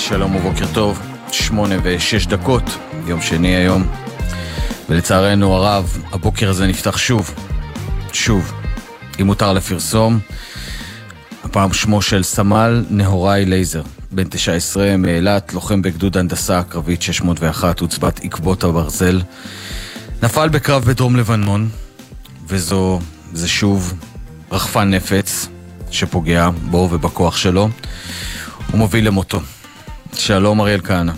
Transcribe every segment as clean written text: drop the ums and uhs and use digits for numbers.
שלום ובוקר טוב, 8:06, יום שני היום, ולצערנו הרב, הבוקר הזה נפתח שוב, אם מותר לפרסום, הפעם שמו של סמל נהוראי לייזר, בן 19 מאילת, לוחם בגדוד הנדסה קרבית 601, עוצבת עקבות הברזל, נפל בקרב בדרום לבנון, זה שוב רחפן נפץ שפוגע בו ובכוח שלו, הוא מוביל למותו. שלום אריאל כהנא.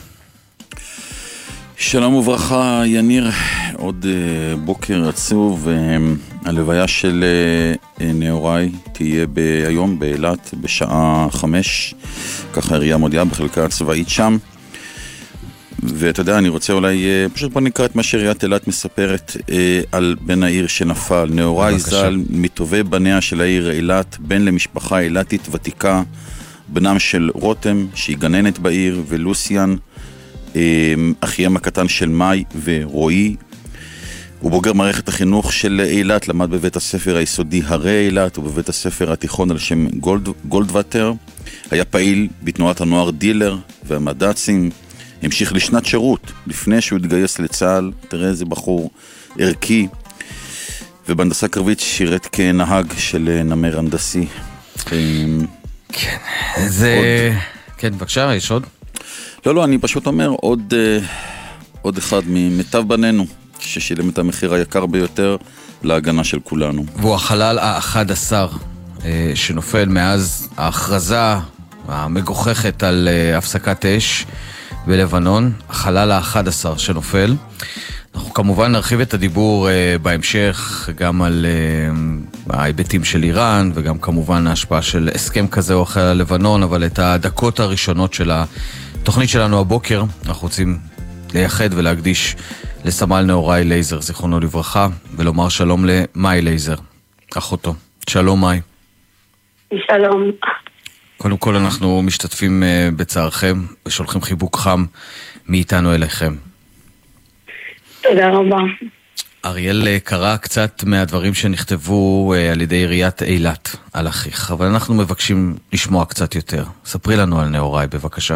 שלום וברכה יניר, עוד בוקר עצוב, הלוויה של נהוראי תהיה היום באילת בשעה 5, ככה העירייה מודיעה בחלקה הצבאית שם. ואתה יודע, אני רוצה אולי, פשוט בוא נקרא את מה שעיריית אילת מספרת על בן העיר שנפל. נהוראי ז"ל, מטובי בניה של העיר אילת, בן למשפחה אילתית ותיקה, בנם של רותם, שהיא גננת בעיר, ולוסיאן, אחייהם הקטן של מאי ורועי. הוא בוגר מערכת החינוך של אילת, למד בבית הספר היסודי הרי אילת, ובבית הספר התיכון על שם גולדווטר. היה פעיל בתנועת הנוער דילר והמד"צים. המשיך לשנת שירות לפני שהוא התגייס לצה"ל. תראה איזה בחור ערכי, ובהנדסה קרבית שירת כנהג של נמר הנדסי. כן, זה... כן, בבקשה, יש עוד? לא, אני פשוט אומר, עוד אחד ממיטב בנינו, ששילם את המחיר היקר ביותר להגנה של כולנו. והוא החלל ה-11 שנופל מאז ההכרזה המגוחכת על הפסקת אש בלבנון, החלל ה-11 שנופל. אנחנו כמובן נרחיב את הדיבור בהמשך גם על ההיבטים של איראן, וגם כמובן ההשפעה של הסכם כזה או אחר על לבנון, אבל את הדקות הראשונות של התוכנית שלנו הבוקר אנחנו רוצים לייחד ולהקדיש לסמל נהוראי לייזר, זיכרונו לברכה, ולומר שלום למאי לייזר, אחותו. שלום מאי. שלום. קודם כל אנחנו משתתפים בצערכם ושולחים חיבוק חם מאיתנו אליכם. תודה רבה. אריאל קרא קצת מהדברים שנכתבו על ידי עיריית אילת על אחיך, אבל אנחנו מבקשים לשמוע קצת יותר. ספרי לנו על נהוראי בבקשה.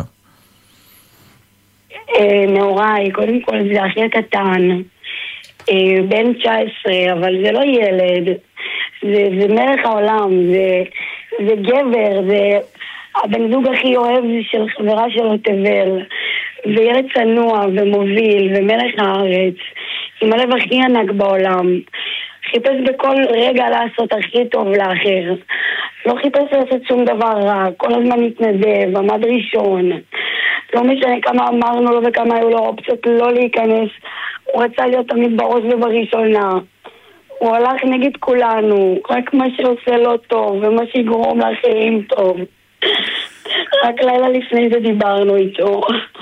נהוראי, קודם כל זה אחי הקטן, בן 19, אבל זה לא ילד, זה מלך העולם, זה גבר, זה הבן זוג הכי אוהב של חברה שלו תבל, וילד צנוע ומוביל ומלך הארץ, עם הלב הכי ענק בעולם. חיפש בכל רגע לעשות הכי טוב לאחר, לא חיפש לעשות שום דבר רע, כל הזמן התנדב, עמד ראשון, לא משנה כמה אמרנו לו וכמה היו לו אופציות לא להיכנס, הוא רצה להיות תמיד בראש ובראשונה. הוא הלך נגד כולנו, רק מה שעושה לו טוב ומה שיגרום לאחרים טוב. רק לילה לפני זה דיברנו איתו.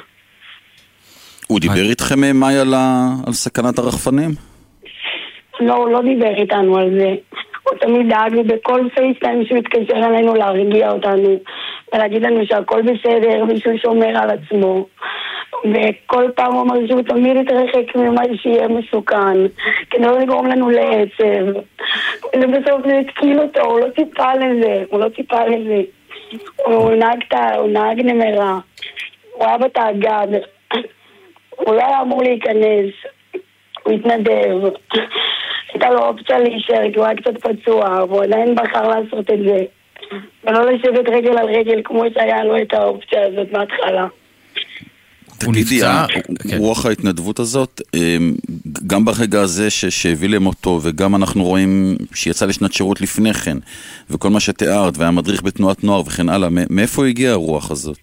הוא דיבר איתכם מאי על סכנת הרחפנים? לא, הוא לא דיבר איתנו על זה. הוא תמיד דאג לי בכל פייסטיים שמתקשר אלינו להרגיע אותנו ולהגיד לנו שהכל בסדר ושהוא שומר על עצמו. וכל פעם הוא אומר שהוא תמיד יתרחק ממה שיהיה מסוכן כדי לא לגרום לנו לעצב. ובסוף זה התקיל אותו, הוא לא ציפה לזה. הוא נהג נמרה, הוא היה בתאגד, הוא לא היה אמור להיכנס, הוא התנדב, הייתה לו אופציה להישאר כי הוא היה קצת פצוע, והוא עדיין בחר לעשות את זה ולא לשבת רגל על רגל כמו שהיה לו את האופציה הזאת מההתחלה. תגידי, רוח ההתנדבות הזאת, גם ברגע הזה שהביא למותו, וגם אנחנו רואים שיצא לשנת שירות לפני כן, וכל מה שתיארת, והיה מדריך בתנועת נוער וכן הלאה, מאיפה הגיעה הרוח הזאת?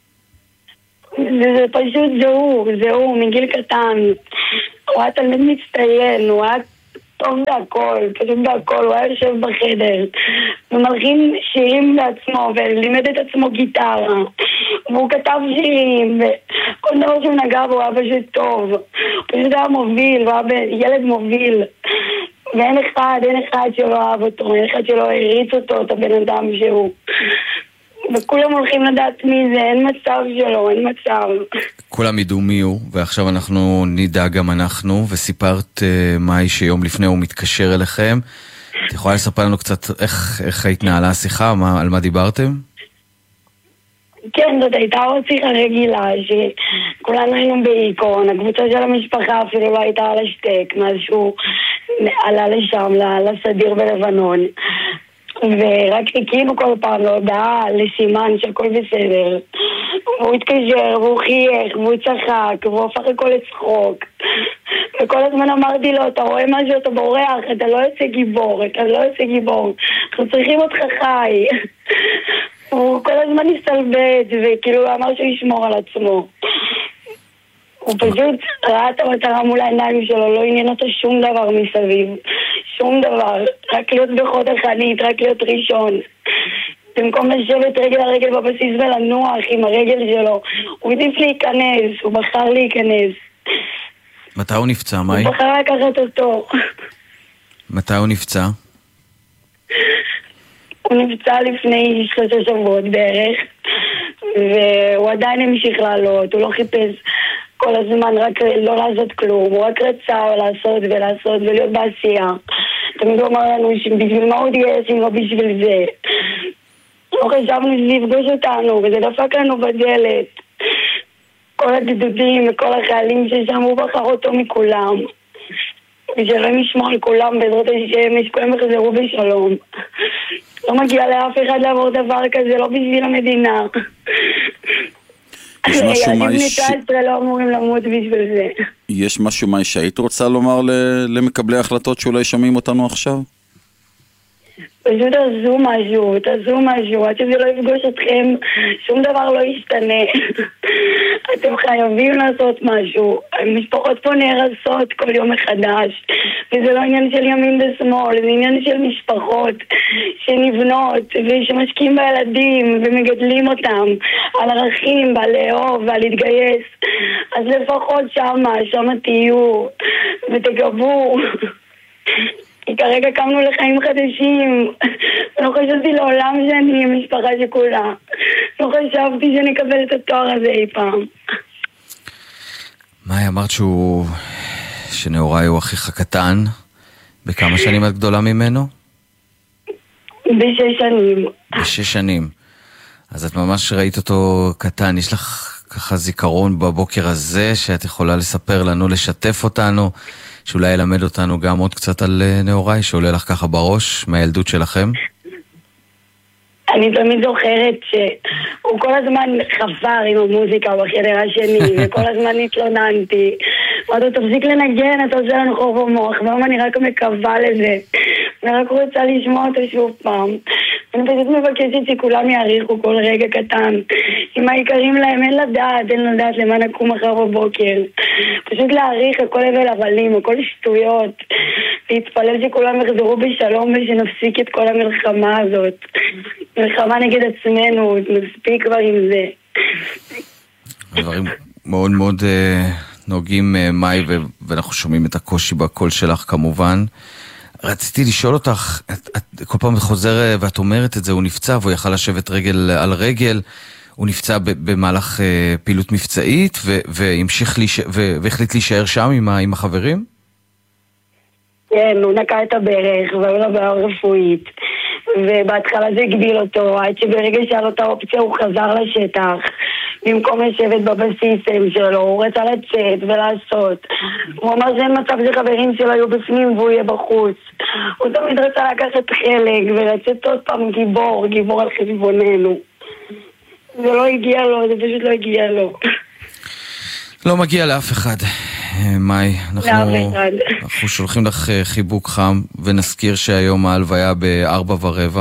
זה פשוט זהו, מגיל קטן. הוא היה תלמיד מצטיין, הוא היה טוב בהכל, הוא היה יושב בחדר ומלחין שירים בעצמו ולימד את עצמו גיטרה והוא כתב שירים וכל דבר שהוא נגע בו היה פשוט טוב. הוא פשוט היה מוביל, הוא היה ילד מוביל, ואין אחד שלא אהב אותו, אין אחד שלא הריץ אותו, את הבן אדם שהוא, וכולם הולכים לדעת מי זה, אין מצב שלו, אין מצב. כולם ידעו מי הוא, ועכשיו אנחנו נדע גם אנחנו, וסיפרת מאי שיום לפני הוא מתקשר אליכם. את יכולה לספר לנו קצת איך התנהלה השיחה, על מה דיברתם? כן, זאת הייתה עוד שיחה רגילה, שכולנו היינו באיקון, הקבוצה של המשפחה אפילו לא הייתה על השטק, מאז שהוא עלה לשם, לסדיר בלבנון. ורק חיכינו כל פעם להודעה, לסימן שהכל בסדר. והוא התקשר, והוא חייך, והוא צחק, והוא הפך הכל לצחוק. וכל הזמן אמרתי לו, אתה רואה משהו, אתה בורח, אתה לא יוצא גיבור, אתה לא יוצא גיבור. אנחנו צריכים אותך חי. הוא כל הזמן הסתלבט, וכאילו אמר שהוא ישמור על עצמו. הוא פשוט ראה את המטרה מול העיניים שלו, לא עניין אותו שום דבר מסביב. שום דבר. רק להיות בחוד החנית, רק להיות ראשון. במקום לשבת רגל על רגל בבסיס ולנוח עם הרגל שלו. הוא עדיף להיכנס, הוא בחר להיכנס. מתי הוא נפצע, מאי? הוא בחר לקחת אותו. מתי הוא נפצע? הוא נפצע לפני 3 שבועות בערך, והוא עדיין המשיך לעלות, הוא לא חיפש כל הזמן רק לא לעשות כלום, הוא רק רצה לעשות ולעשות ולהיות בעשייה. תמיד הוא אמר לנו שבשביל מה הוא התגייס אם לא בשביל זה. לא חשבנו שזה יפגוש אותנו, וזה דפק לנו בדלת. כל הגדודים וכל החיילים ששם, הוא בחר אותו מכולם. ושלום ישמור על כולם בעזרת השם, שכולם יחזרו בשלום. לא מגיע לאף אחד לעבור דבר כזה, לא בשביל המדינה. יש משהו מה ילדים 19 לא אמורים למות בשביל זה. יש משהו מה שהיית רוצה לומר למקבלי ההחלטות שאולי שומעים אותנו עכשיו? פשוט תעזו משהו, עד שזה לא יפגוש אתכם, שום דבר לא ישתנה. אתם חייבים לעשות משהו. המשפחות פה נהרסות כל יום מחדש, וזה לא עניין של ימין ושמאל, זה עניין של משפחות שנבנות ושמשקיעים בילדים ומגדלים אותם על ערכים ועל לאהוב ועל להתגייס. אז לפחות שמה תהיו ותגבו. כי כרגע קמנו לחיים חדשים. לא חשבתי לעולם שאני משפחה שכולה. לא חשבתי שנקבל את התואר הזה אי פעם. מאי, אמרת שנאורי הוא אחיך קטן. בכמה שנים את גדולה ממנו? ב6 שנים. ב6 שנים. אז את ממש ראית אותו קטן. יש לך ככה זיכרון בבוקר הזה שאת יכולה לספר לנו, לשתף אותנו, שאולי ילמד אותנו גם עוד קצת על נאורי, שעולה לך ככה בראש מהילדות שלכם? אני תמיד זוכרת שהוא כל הזמן חפר עם המוזיקה בחדר השני, וכל הזמן התלוננתי. אמרתי, תפסיק לנגן, אתה עושה לנו חור במוח, והיום אני רק מקווה לזה. אני רק רוצה לשמוע אותו שוב פעם. אני פשוט מבקשת שכולם יעריכו כל רגע קטן. אם העיקרים להם אין לדעת למה נקום מחר בבוקר. פשוט להעריך הכל הבל הבלים, הכל שטויות. להתפלל שכולם יחזרו בשלום ושנפסיק את כל המלחמה הזאת. מלחמה נגד עצמנו, נספיק כבר עם זה. הדברים מאוד מאוד נוגעים, מאי, ואנחנו שומעים את הקושי בקול שלך כמובן. רציתי לשאול אותך, את כל פעם חוזר ואת אומרת את זה, הוא נפצע והוא יכל לשבת רגל על רגל, הוא נפצע במהלך פעילות מבצעית והחליט להישאר שם עם החברים? כן, הוא נקע את הברך והוא לא בעיה רפואית, ובהתחלה זה הגביל אותו, עד שברגע שהיה לו את האופציה הוא חזר לשטח במקום לשבת בבסיסים שלו. הוא רצה לצאת ולעשות, הוא אמר שאין מצב שחברים שלו היו בפנים והוא יהיה בחוץ. הוא תמיד רצה לקחת חלק ולצאת עוד פעם גיבור על חשבוננו. זה לא הגיע לו, זה פשוט לא הגיע לו. לא מגיע לאף אחד, מאי. אנחנו שולחים לך חיבוק חם, ונזכיר שהיום ההלוויה ב16:15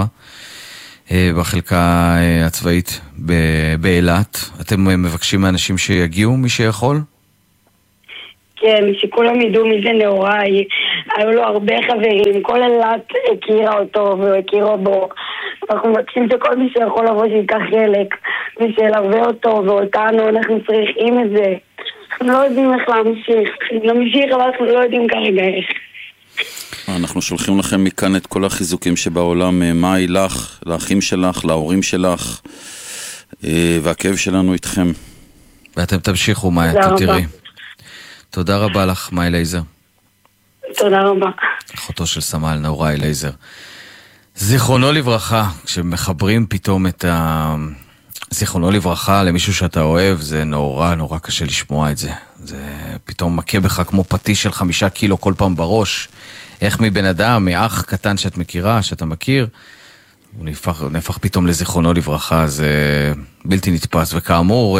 בחלקה הצבאית באילת. אתם מבקשים מאנשים שיגיעו, מי שיכול? כן, שכולם ידעו מי זה נאורי. היו לו הרבה חברים, כל אילת הכירה אותו והוא הכירה בו. אנחנו מבקשים שכל מי שיכול לבוא שיקח חלק ושילווה אותו ואותנו, אנחנו צריכים את זה. אנחנו לא יודעים איך להמשיך, אבל אנחנו לא יודעים כרגע איך. אנחנו שולחים לכם מכאן את כל החיזוקים שבעולם, מאי, לך, לאחים שלך, להורים שלך, והכאב שלנו איתכם. ואתם תמשיכו, מאי, תראי. תודה רבה לך, מאי לייזר. תודה רבה. אחותו של סמל נאורי לייזר. זיכרונו לברכה, כשמחברים פתאום את זיכרונו לברכה, למישהו שאתה אוהב, זה נורא נורא קשה לשמוע את זה. זה פתאום מכה בך כמו פטיש של 5 קילו כל פעם בראש. איך מבן אדם, מאח קטן שאת מכירה, שאתה מכיר, הוא נהפך פתאום לזיכרונו לברכה, זה בלתי נתפס. וכאמור,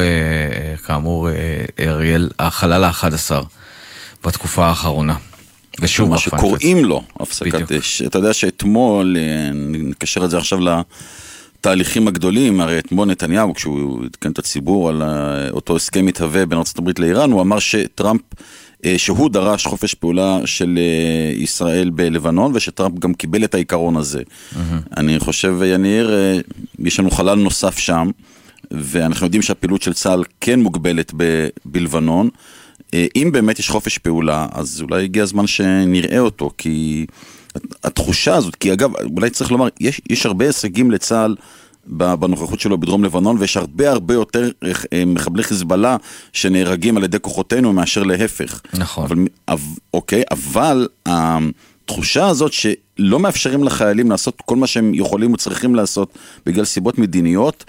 אריאל, החלל ה-11 בתקופה האחרונה. ושוב, מה שקוראים לו הפסקת אש. אתה יודע שאתמול, נקשר את זה עכשיו לתהליכים הגדולים, הרי אתמול נתניהו, כשהוא התקן את הציבור על אותו הסכם מתהווה בין ארצות הברית לאיראן, הוא אמר שטראמפ, שהוא דרש חופש פעולה של ישראל בלבנון, ושטראמפ גם קיבל את העיקרון הזה. אני חושב, יניר, יש לנו חלל נוסף שם, ואנחנו יודעים שהפעילות של צה"ל כן מוגבלת בלבנון. אם באמת יש חופש פעולה, אז אולי הגיע הזמן שנראה אותו, כי התחושה הזאת, כי אגב, אולי צריך לומר, יש הרבה הישגים לצה"ל בנוכחות שלו בדרום לבנון, ויש הרבה יותר מחבלי חיזבאללה שנהרגים על ידי כוחותינו מאשר להפך. נכון. אבל התחושה הזאת שלא מאפשרים לחיילים לעשות כל מה שהם יכולים וצריכים לעשות בגלל סיבות מדיניות,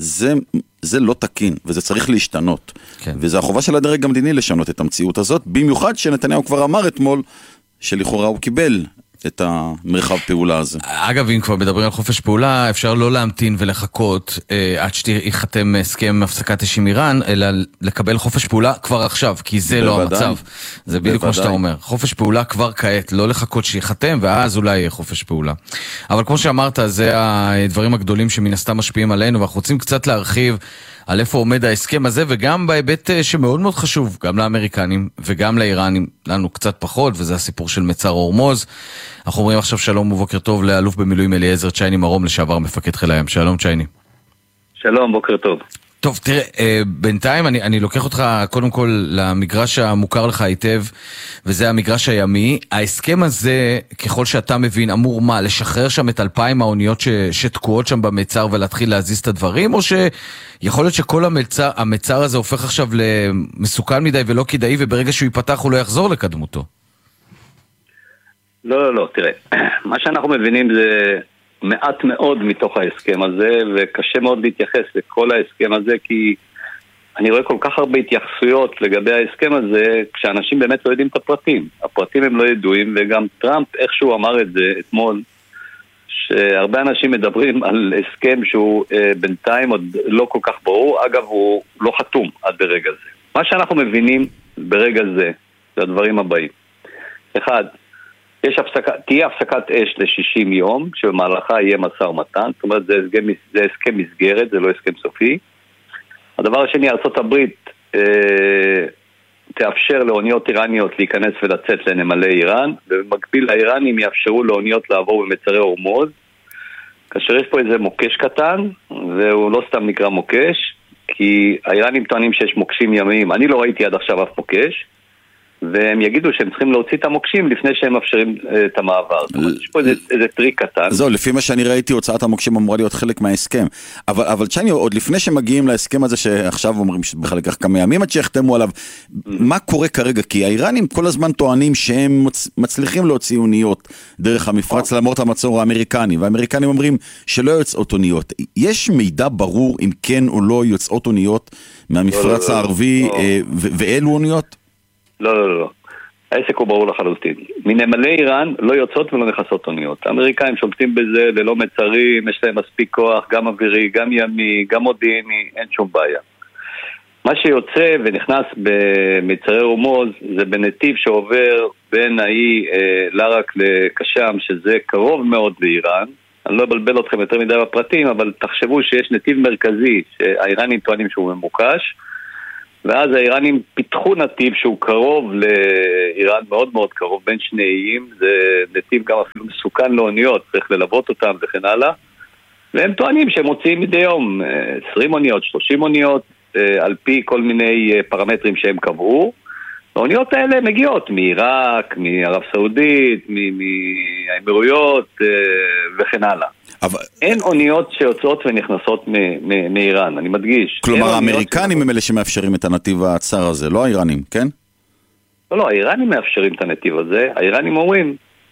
זה לא תקין, וזה צריך להשתנות. כן. וזה החובה של הדרג המדיני לשנות את המציאות הזאת, במיוחד שנתניהו כבר אמר אתמול, שלכאורה הוא קיבל את המרחב פעולה הזה. אגב, אם כבר מדברים על חופש פעולה, אפשר לא להמתין ולחכות עד שיחתם הסכם הפסקת אש עם איראן, אלא לקבל חופש פעולה כבר עכשיו, כי זה לא המצב. זה בדיוק כמו שאתה אומר. חופש פעולה כבר כעת, לא לחכות שיחתם, ואז אולי יהיה חופש פעולה. אבל כמו שאמרת, זה הדברים הגדולים שמן הסתם משפיעים עלינו, ואנחנו רוצים קצת להרחיב על איפה עומד ההסכם הזה, וגם בהיבט שמאוד מאוד חשוב, גם לאמריקנים וגם לאיראנים, לנו קצת פחות, וזה הסיפור של מצר הורמוז. אנחנו אומרים עכשיו שלום ובוקר טוב לאלוף במילואים אליעזר צ'ייני מרום, לשעבר מפקד חיל הים. שלום צ'ייני. שלום, בוקר טוב. טוב, תראה, בינתיים אני לוקח אותך קודם כל למגרש המוכר לך היטב, וזה המגרש הימי. ההסכם הזה, ככל שאתה מבין, אמור מה? לשחרר שם את 2,000 האוניות שתקועות שם במצר ולהתחיל להזיז את הדברים, או שיכול להיות שכל המצר הזה הופך עכשיו למסוכן מדי ולא כדאי, וברגע שהוא ייפתח הוא לא יחזור לקדמותו? לא, תראה, מה שאנחנו מבינים זה מעט מאוד מתוך ההסכם הזה, וקשה מאוד להתייחס לכל ההסכם הזה, כי אני רואה כל כך הרבה התייחסויות לגבי ההסכם הזה, כשאנשים באמת לא יודעים את הפרטים. הפרטים הם לא ידועים, וגם טראמפ איכשהו אמר את זה אתמול, שהרבה אנשים מדברים על הסכם שהוא בינתיים עוד לא כל כך ברור, אגב הוא לא חתום עד ברגע זה. מה שאנחנו מבינים ברגע זה, זה הדברים הבאים. אחד, תהיה הפסקת אש ל-60 יום, שבמהלכה יהיה משא ומתן, זאת אומרת זה הסכם מסגרת, זה לא הסכם סופי. הדבר השני, ארצות הברית תאפשר לאוניות איראניות להיכנס ולצאת לנמלי איראן, ובמקביל לאיראנים יאפשרו לאוניות לעבור במצרי הורמוז, כאשר יש פה איזה מוקש קטן, והוא לא סתם נקרא מוקש, כי האיראנים טוענים שיש מוקשים ימיים, אני לא ראיתי עד עכשיו אף מוקש, והם יגידו שהם צריכים להוציא את המוקשים לפני שהם מאפשרים את המעבר. יש פה איזה טריק קטן. זהו, לפי מה שאני ראיתי, הוצאת המוקשים אמורה להיות חלק מההסכם. אבל צ'ייני, עוד לפני שמגיעים להסכם הזה שעכשיו אומרים שבכלל לקח כמה ימים עד שיחתמו עליו, מה קורה כרגע? כי האיראנים כל הזמן טוענים שהם מצליחים להוציא אוניות דרך המפרץ למרות המצור האמריקני, והאמריקנים אומרים שלא יוצאות אוניות. יש מידע ברור אם כן או לא יוצאות אוניות מהמפרץ הערבי ואלו אוניות? לא. העסק הוא ברור לחלוטין. מנמלי איראן לא יוצאות ולא נכנסות אוניות. האמריקאים שולטים בזה ללא מצרים, יש להם מספיק כוח, גם אווירי, גם ימי, גם מודיעיני, אין שום בעיה. מה שיוצא ונכנס במצרי הורמוז זה בנתיב שעובר בין האי לרק לקשם, שזה קרוב מאוד לאיראן. אני לא אבלבל אתכם יותר מדי בפרטים, אבל תחשבו שיש נתיב מרכזי שהאיראנים טוענים שהוא ממוקש, ואז האיראנים פיתחו נתיב שהוא קרוב לאיראן, מאוד מאוד קרוב, בין שני איים, זה נתיב גם אפילו מסוכן לאוניות, צריך ללוות אותם וכן הלאה, והם טוענים שהם מוציאים מדי יום 20 אוניות, 30 אוניות, על פי כל מיני פרמטרים שהם קבעו. האוניות האלה מגיעות מעיראק, מערב סעודית, מהאמירויות וכן הלאה. אין אוניות שיוצאות ונכנסות מאיראן, אני מדגיש. כלומר, האמריקנים הם אלה שמאפשרים את הנתיב הצר הזה, לא האיראנים, כן? לא, האיראנים מאפשרים את הנתיב הזה. האיראנים אומרים,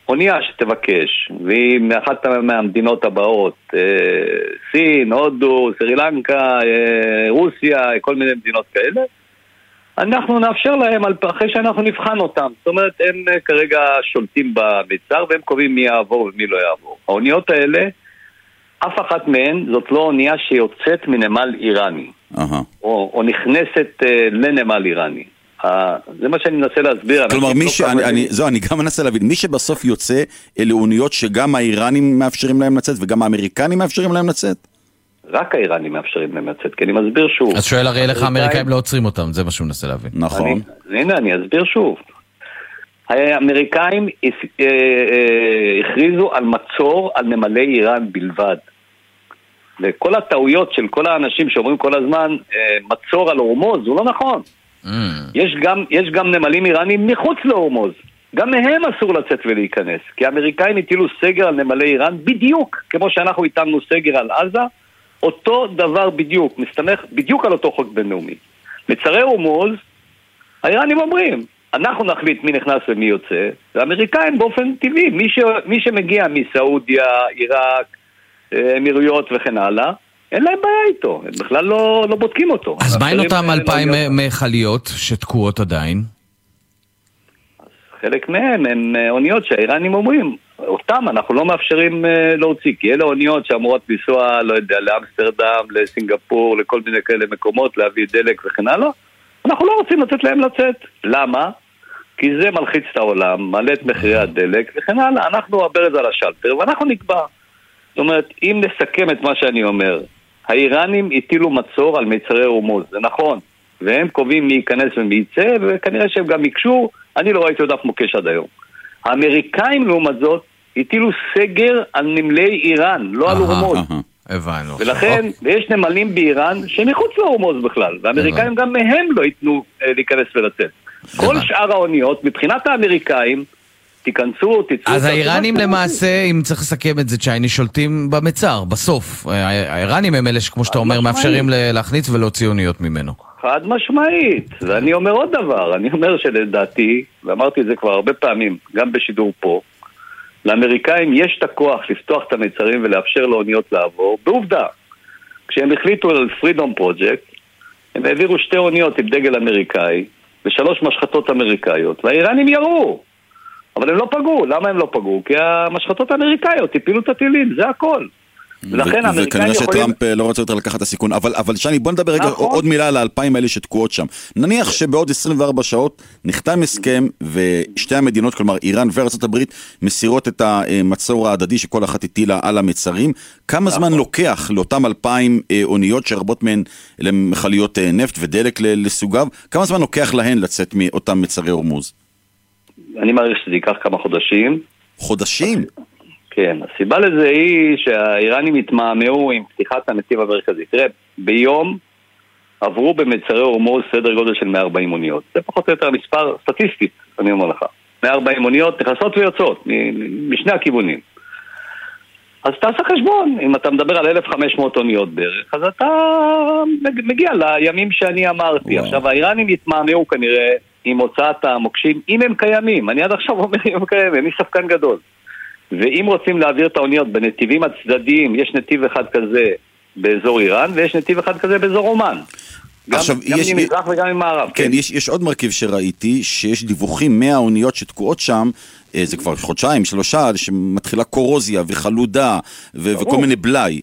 אונייה שתבקש, והיא מאחת מהמדינות הבאות, סין, הודו, סרילנקה, רוסיה, כל מיני מדינות כאלה, אנחנו נאפשר להם אחרי שאנחנו נבחן אותם. זאת אומרת, הם כרגע שולטים במצר והם קובעים מי יעבור ומי לא יעבור. האוניות האלה, אף אחת מהן זאת לא אונייה שיוצאת מנמל איראני, או נכנסת לנמל איראני. זה מה שאני מנסה להסביר. כלומר, אני גם מנסה להבין, מי שבסוף יוצא אלה אוניות שגם האיראנים מאפשרים להם לצאת וגם האמריקנים מאפשרים להם לצאת? רק האיראנים מאפשרים להם לצאת, כי אני מסביר שוב. אז שואל הרי איך האמריקאים לא עוצרים אותם, זה מה שהוא מנסה להבין. נכון. הנה, אני אסביר שוב. האמריקאים הכריזו על מצור על נמלי איראן בלבד. וכל הטעויות של כל האנשים שאומרים כל הזמן מצור על הורמוז, זה לא נכון. יש גם נמלים איראנים מחוץ להורמוז. גם מהם אסור לצאת ולהיכנס. כי האמריקאים הטילו סגר על נמלי איראן בדיוק, כמו שאנחנו הטלנו סגר על עזה, אותו דבר בדיוק, מסתמך בדיוק על אותו חוק בינלאומי. מצרי הורמוז, האיראנים אומרים, אנחנו נחליט מי נכנס ומי יוצא, והאמריקאים באופן טבעי, מי שמגיע מסעודיה, עיראק, אמירויות וכן הלאה, אין להם בעיה איתו, הם בכלל לא בודקים אותו. אז מה עם אותם 2,000 מכליות שתקועות עדיין? חלק מהם הם אוניות שהאיראנים אומרים, אותם אנחנו לא מאפשרים להוציא, כי אלה אוניות שאמורות לנסוע, לא יודע, לאמסטרדם, לסינגפור, לכל מיני כאלה מקומות, להביא דלק וכן הלאה, אנחנו לא רוצים לתת להם לצאת. למה? כי זה מלחיץ את העולם, מעלה את מחירי הדלק וכן הלאה, אנחנו הברז על השלטר ואנחנו נקבע. זאת אומרת, אם נסכם את מה שאני אומר, האיראנים הטילו מצור על מצרי הורמוז, זה נכון, והם קובעים מי ייכנס ומי ייצא, וכנראה שהם גם יקשו, אני לא ראיתי עוד אף מוקש עד היום. האמריקאים לעומת זאת הטילו סגר על נמלי איראן, לא על הורמוז. הבנו. ולכן, יש נמלים באיראן שמחוץ להורמוז בכלל, והאמריקאים גם מהם לא ייתנו להיכנס ולצאת. כל שאר האוניות, מבחינת האמריקאים, תיכנסו, תצאו... אז האיראנים למעשה, אם צריך לסכם את זה, צ'ייני שולטים במצר, בסוף. האיראנים הם אלה שכמו שאתה אומר, מאפשרים להכניס ולהוציא אוניות ממנו. חד משמעית. ואני אומר עוד דבר, אני אומר שלדעתי, ואמרתי את זה כבר הרבה פעמים, גם בשידור פה, לאמריקאים יש את הכוח לפתוח את המצרים ולאפשר לאוניות לעבור. בעובדה, כשהם החליטו על פרידום פרוג'קט, הם העבירו 2 אוניות עם דגל אמריקאי, ו3 משחטות אמריקאיות, והאיראנים ירו. אבל הם לא פגעו. למה הם לא פגעו? כי המשחטות האמריקאיות הפילו את הטילים, זה הכל. וכנראה שטראמפ לא רוצה יותר לקחת את הסיכון. אבל שני, בוא נדבר רגע עוד מילה על 2,000 האלה שתקועות שם. נניח שבעוד 24 שעות נחתם הסכם, ושתי המדינות, כלומר איראן וארצות הברית, מסירות את המצור ההדדי שכל אחת הטילה על המצרים. כמה זמן לוקח לאותם 2,000 אוניות, שרבות מהן אלה מכליות נפט ודלק לסוגיו, כמה זמן לוקח להן לצאת מאותם מצרי הורמוז? אני מעריך שזה ייקח כמה חודשים. חודשים? כן, הסיבה לזה היא שהאיראנים התמהמהו עם פתיחת הנתיב המרכזי. תראה, ביום עברו במצרי הורמוז סדר גודל של 140 אוניות. זה פחות או יותר מספר סטטיסטית, אני אומר לך. 140 אוניות נכנסות ויוצאות, משני הכיוונים. אז תעשה חשבון, אם אתה מדבר על 1,500 אוניות בערך, אז אתה מגיע לימים שאני אמרתי. עכשיו, האיראנים התמהמהו כנראה עם הוצאת המוקשים, אם הם קיימים. אני עד עכשיו אומר אם הם קיימים, אני ספקן גדול. ואם רוצים להעביר את האוניות בנתיבים הצדדיים, יש נתיב אחד כזה באזור איראן, ויש נתיב אחד כזה באזור אומן. גם ממזרח וגם ממערב. כן, יש עוד מרכיב שראיתי, שיש דיווחים מהאוניות שתקועות שם, זה כבר חודשיים, 3, שמתחילה קורוזיה וחלודה וכל מיני בלאי.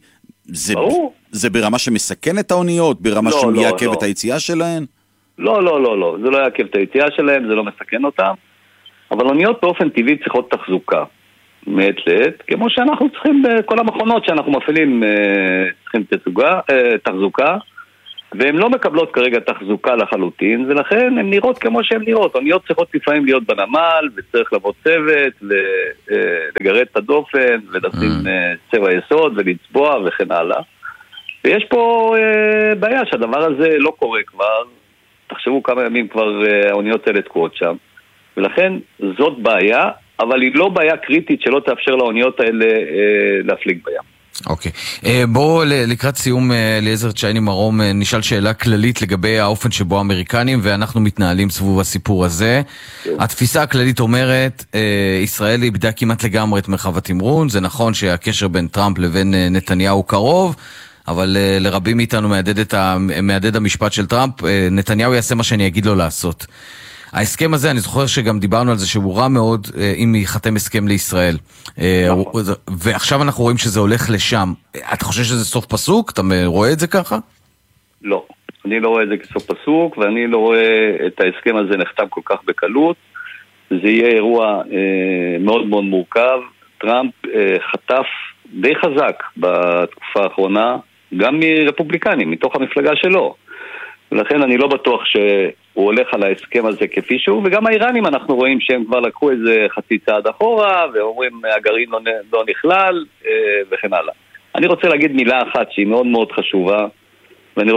זה ברמה שמסכן את האוניות, ברמה שמייעכב את היציאה שלהן? לא, זה לא יעכב את היציאה שלהם, זה לא מסכן אותם, אבל אוניות באופן טבעי צריכות תחזוקה. מעת לעת, כמו שאנחנו צריכים בכל המכונות שאנחנו מפעילים צריכים תחזוקה, והן לא מקבלות כרגע תחזוקה לחלוטין, ולכן הן נראות כמו שהן נראות. אוניות צריכות לפעמים להיות בנמל, וצריך לבוא צוות, לגרד את הדופן, ולשים צבע יסוד, ולצבוע וכן הלאה. ויש פה בעיה שהדבר הזה לא קורה כבר, תחשבו כמה ימים כבר האוניות האלה תקועות שם, ולכן זאת בעיה, אבל היא לא בעיה קריטית שלא תאפשר לאוניות האלה להפליג בים. אוקיי. בואו לקראת סיום, אליעזר צ'ייני מרום, נשאל שאלה כללית לגבי האופן שבו האמריקנים ואנחנו מתנהלים סביב הסיפור הזה. התפיסה הכללית אומרת, ישראל איבדה כמעט לגמרי את מרחב התמרון, זה נכון שהקשר בין טראמפ לבין נתניהו קרוב, אבל לרבים מאיתנו מהדהד המשפט של טראמפ, נתניהו יעשה מה שאני אגיד לו לעשות. ההסכם הזה, אני זוכר שגם דיברנו על זה שהוא רע מאוד אם ייחתם הסכם לישראל. ועכשיו אנחנו רואים שזה הולך לשם. אתה חושב שזה סוף פסוק? אתה רואה את זה ככה? לא. אני לא רואה את זה כסוף פסוק, ואני לא רואה את ההסכם הזה נחתם כל כך בקלות. זה יהיה אירוע מאוד מאוד מורכב. טראמפ חטף די חזק בתקופה האחרונה, גם מרפובליקנים, מתוך המפלגה שלו. ולכן אני לא בטוח שהוא הולך על ההסכם הזה כפי שהוא, וגם האיראנים אנחנו רואים שהם כבר לקחו איזה חצי צעד אחורה, ואומרים הגרעין לא נכלל, וכן הלאה. אני רוצה להגיד מילה אחת שהיא מאוד מאוד חשובה, ואני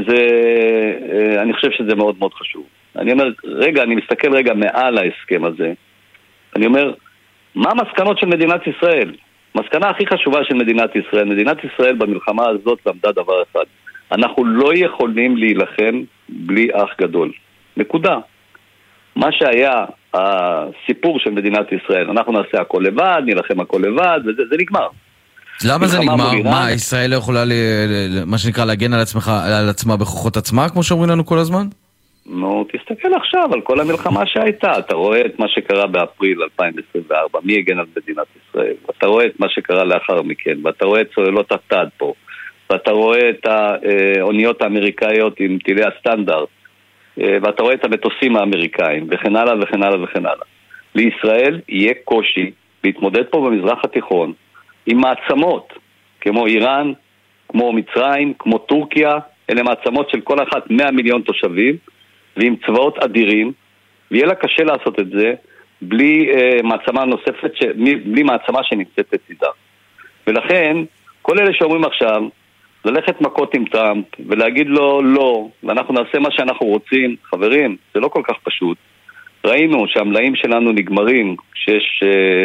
אני חושב שזה מאוד מאוד חשוב. אני אומר, אני מסתכל רגע מעל ההסכם הזה, אני אומר, מה המסקנות של מדינת ישראל? מסקנה הכי חשובה של מדינת ישראל במלחמה הזאת למדה דבר אחד. אנחנו לא יכולים להילחם בלי אח גדול. נקודה. מה שהיה הסיפור של מדינת ישראל, אנחנו נעשה הכל לבד, נילחם הכל לבד, וזה נגמר. למה זה נגמר? מה, ישראל לא יכולה, מה שנקרא, להגן על עצמה בכוחות עצמה, כמו שאומרים לנו כל הזמן? נו, תסתכל עכשיו על כל המלחמה שהייתה. אתה רואה את מה שקרה באפריל 2024, מי הגן על מדינת ישראל? ואתה רואה את מה שקרה לאחר מכן, ואתה רואה את צוללות התד פה. ואתה רואה את האוניות האמריקאיות עם טילי הסטנדרט, ואתה רואה את המטוסים האמריקאים, וכן הלאה וכן הלאה וכן הלאה. לישראל יהיה קושי להתמודד פה במזרח התיכון עם מעצמות, כמו איראן, כמו מצרים, כמו טורקיה, אלה מעצמות של כל אחת 100 מיליון תושבים, ועם צבאות אדירים, ויהיה לה קשה לעשות את זה בלי מעצמה נוספת, בלי מעצמה שנמצאת לצידה. ולכן, כל אלה שאומרים עכשיו, ללכת מכות עם טראמפ ולהגיד לו לא, ואנחנו נעשה מה שאנחנו רוצים, חברים, זה לא כל כך פשוט. ראינו שהמלאים שלנו נגמרים כשיש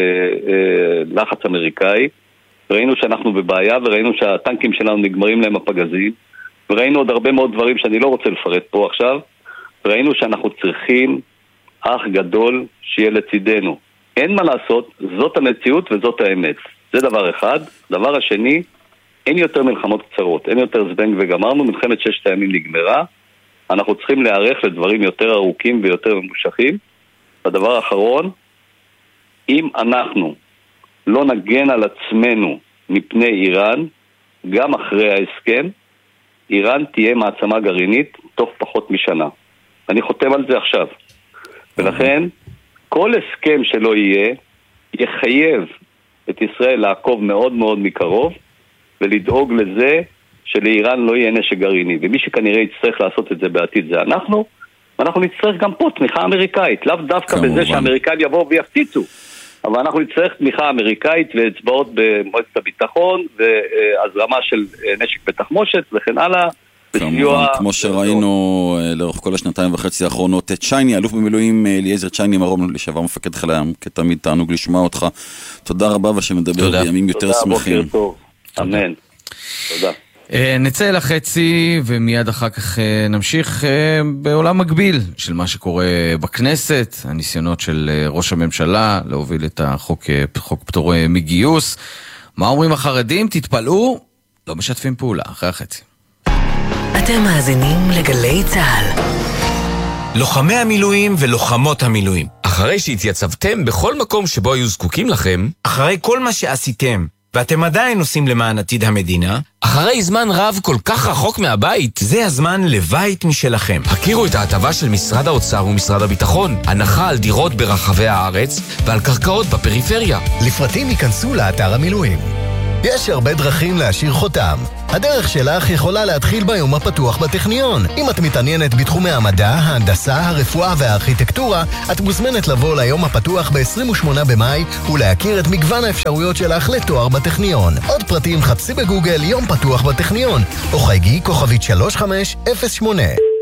לחץ אמריקאי, ראינו שאנחנו בבעיה, וראינו שהטנקים שלנו נגמרים להם הפגזים, וראינו עוד הרבה מאוד דברים שאני לא רוצה לפרט פה עכשיו, ראינו שאנחנו צריכים אח גדול שיהיה לצידנו. אין מה לעשות, זאת המציאות וזאת האמת. זה דבר אחד. דבר השני, אין יותר מלחמות קצרות, אין יותר זבנג וגמרנו, מלחמת 6 הימים נגמרה, אנחנו צריכים להיערך לדברים יותר ארוכים ויותר ממושכים. הדבר האחרון, אם אנחנו לא נגן על עצמנו מפני איראן, גם אחרי ההסכם, איראן תהיה מעצמה גרעינית תוך פחות משנה. אני חותם על זה עכשיו. ולכן, כל הסכם שלא יהיה, יחייב את ישראל לעקוב מאוד מאוד מקרוב, ולדאוג לזה שלאיראן לא יהיה נשק גרעיני. ומי שכנראה יצטרך לעשות את זה בעתיד זה אנחנו, ואנחנו נצטרך גם פה תמיכה אמריקאית, לאו דווקא בזה שהאמריקאים יבואו ויפציצו, אבל אנחנו נצטרך תמיכה אמריקאית ואצבעות במועצת הביטחון, והזרמה של נשק בתחמושת וכן הלאה. כמובן, כמו שראינו לאורך כל 2.5 האחרונות, צ'ייני, אלוף במילואים אליעזר צ'ייני מרום, לשעבר מפקד חיל הים, כתמיד תענוג לשמוע אותך. תודה רבה ושנדבר בימים יותר שמחים. תודה, בוקר טוב. אמן. תודה. נצא לחצי ומיד אחר כך נמשיך בעולם מקביל של מה שקורה בכנסת, הניסיונות של ראש הממשלה להוביל את חוק פטור מגיוס. מה אומרים החרדים? תתפלאו, לא משתפים פעולה. אחרי החצי. אתם מאזינים לגלי צהל. לוחמי המילואים ולוחמות המילואים, אחרי שהתייצבתם בכל מקום שבו היו זקוקים לכם, אחרי כל מה שעשיתם ואתם עדיין עושים למען עתיד המדינה, אחרי זמן רב כל כך רחוק מהבית, זה הזמן לבית משלכם. הכירו את ההטבה של משרד האוצר ומשרד הביטחון, הנחה על דירות ברחבי הארץ ועל קרקעות בפריפריה. לפרטים ייכנסו לאתר המילואים. יש הרבה דרכים להשאיר חותם. הדרך שלך יכולה להתחיל ביום הפתוח בטכניון. אם את מתעניינת בתחומי המדע, ההנדסה, הרפואה והארכיטקטורה, את מוזמנת לבוא ליום הפתוח ב-28 במאי ולהכיר את מגוון האפשרויות שלך לתואר בטכניון. עוד פרטים חפשי בגוגל יום פתוח בטכניון, או חייגי כוכבית 3508.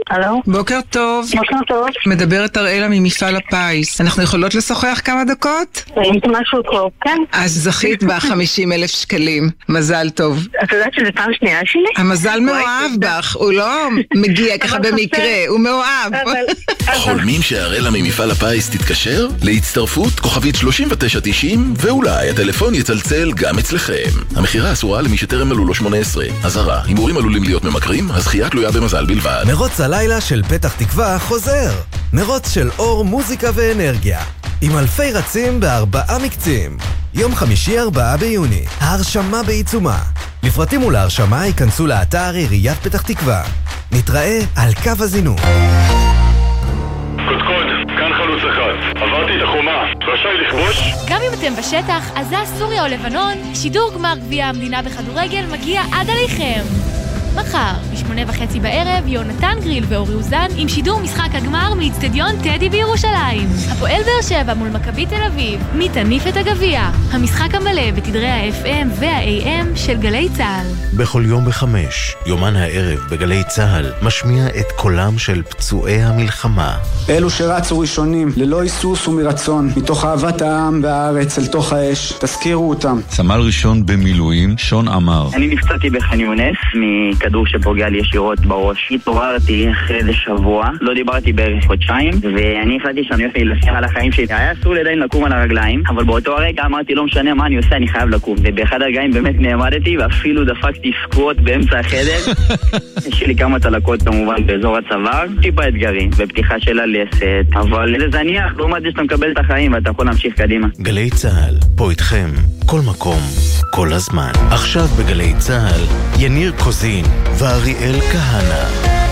הלו? בוקר טוב. בוקר טוב. מדברת אראלה ממפעל הפיס. אנחנו יכולות לשוחח כמה דקות? ראיתי משהו טוב, כן? אז זכית ב50,000 שקלים. מזל טוב. את יודעת שזה פעם שנייה שלי? המזל מאוהב בך, הוא לא מגיע ככה במקרה, הוא מאוהב. חולמים שאראלה ממפעל הפיס תתקשר? להצטרפות כוכבית 3990 ואולי הטלפון יצלצל גם אצלכם. המחירה אסורה למי שטרם מלאו לו 18. אזהרה, הימורים עלולים להיות ממכרים, הזכייה תלויה במזל בלבד. מרוץ הלילה של פתח תקווה חוזר. מרוץ של אור, מוזיקה ואנרגיה. עם אלפי רצים ב4 מקצים. יום חמישי 4 ביוני. ההרשמה בעיצומה. לפרטים ולהרשמה ייכנסו לאתר עיריית פתח תקווה. נתראה על קו הזינוק. קודקוד, כאן חלוץ אחד. עברתי את החומה, רשאי לכבוש? גם אם אתם בשטח, עזה, סוריה או לבנון, שידור גמר גביע המדינה בכדורגל מגיע עד עליכם. מחר, ב8:30 בערב, יונתן גריל ואורי אוזן עם שידור משחק הגמר מאצטדיון טדי בירושלים. הפועל באר שבע מול מכבי תל אביב. מי תניף את הגביע? המשחק המלא בתדרי ה-FM וה-AM של גלי צהל. בכל יום ב5, יומן הערב בגלי צהל משמיע את קולם של פצועי המלחמה. אלו שרצו ראשונים, ללא היסוס ומרצון, מתוך אהבת העם והארץ אל תוך האש, תזכירו אותם. סמל ראשון במילואים, שון אמר. אני נפצעתי בח'אן יונס מכדור שפוגע לי ישירות בראש. התעוררתי אחרי איזה שבוע, לא דיברתי בערך חודשיים, ואני החלטתי שאני הולך להילחם על החיים שלי. היה אסור לי עדיין לקום על הרגליים, אבל באותו הרגע אמרתי לא משנה מה אני עושה, אני חייב לקום. ובאחד הרגעים באמת נעמדתי, ואפילו דפקתי סקווט באמצע החדר. יש לי כמה צלקות כמובן באזור הצוואר, טיפה אתגרים, בפתיחה של הלסת, אבל זה זניח, לעומת זה שאתה מקבל את החיים ואתה יכול להמשיך קדימה. גלי צהל, פה איתכם, כל מקום, כל הזמן. עכשיו בגלי צהל, יניר קוזין ואריאל כהנה.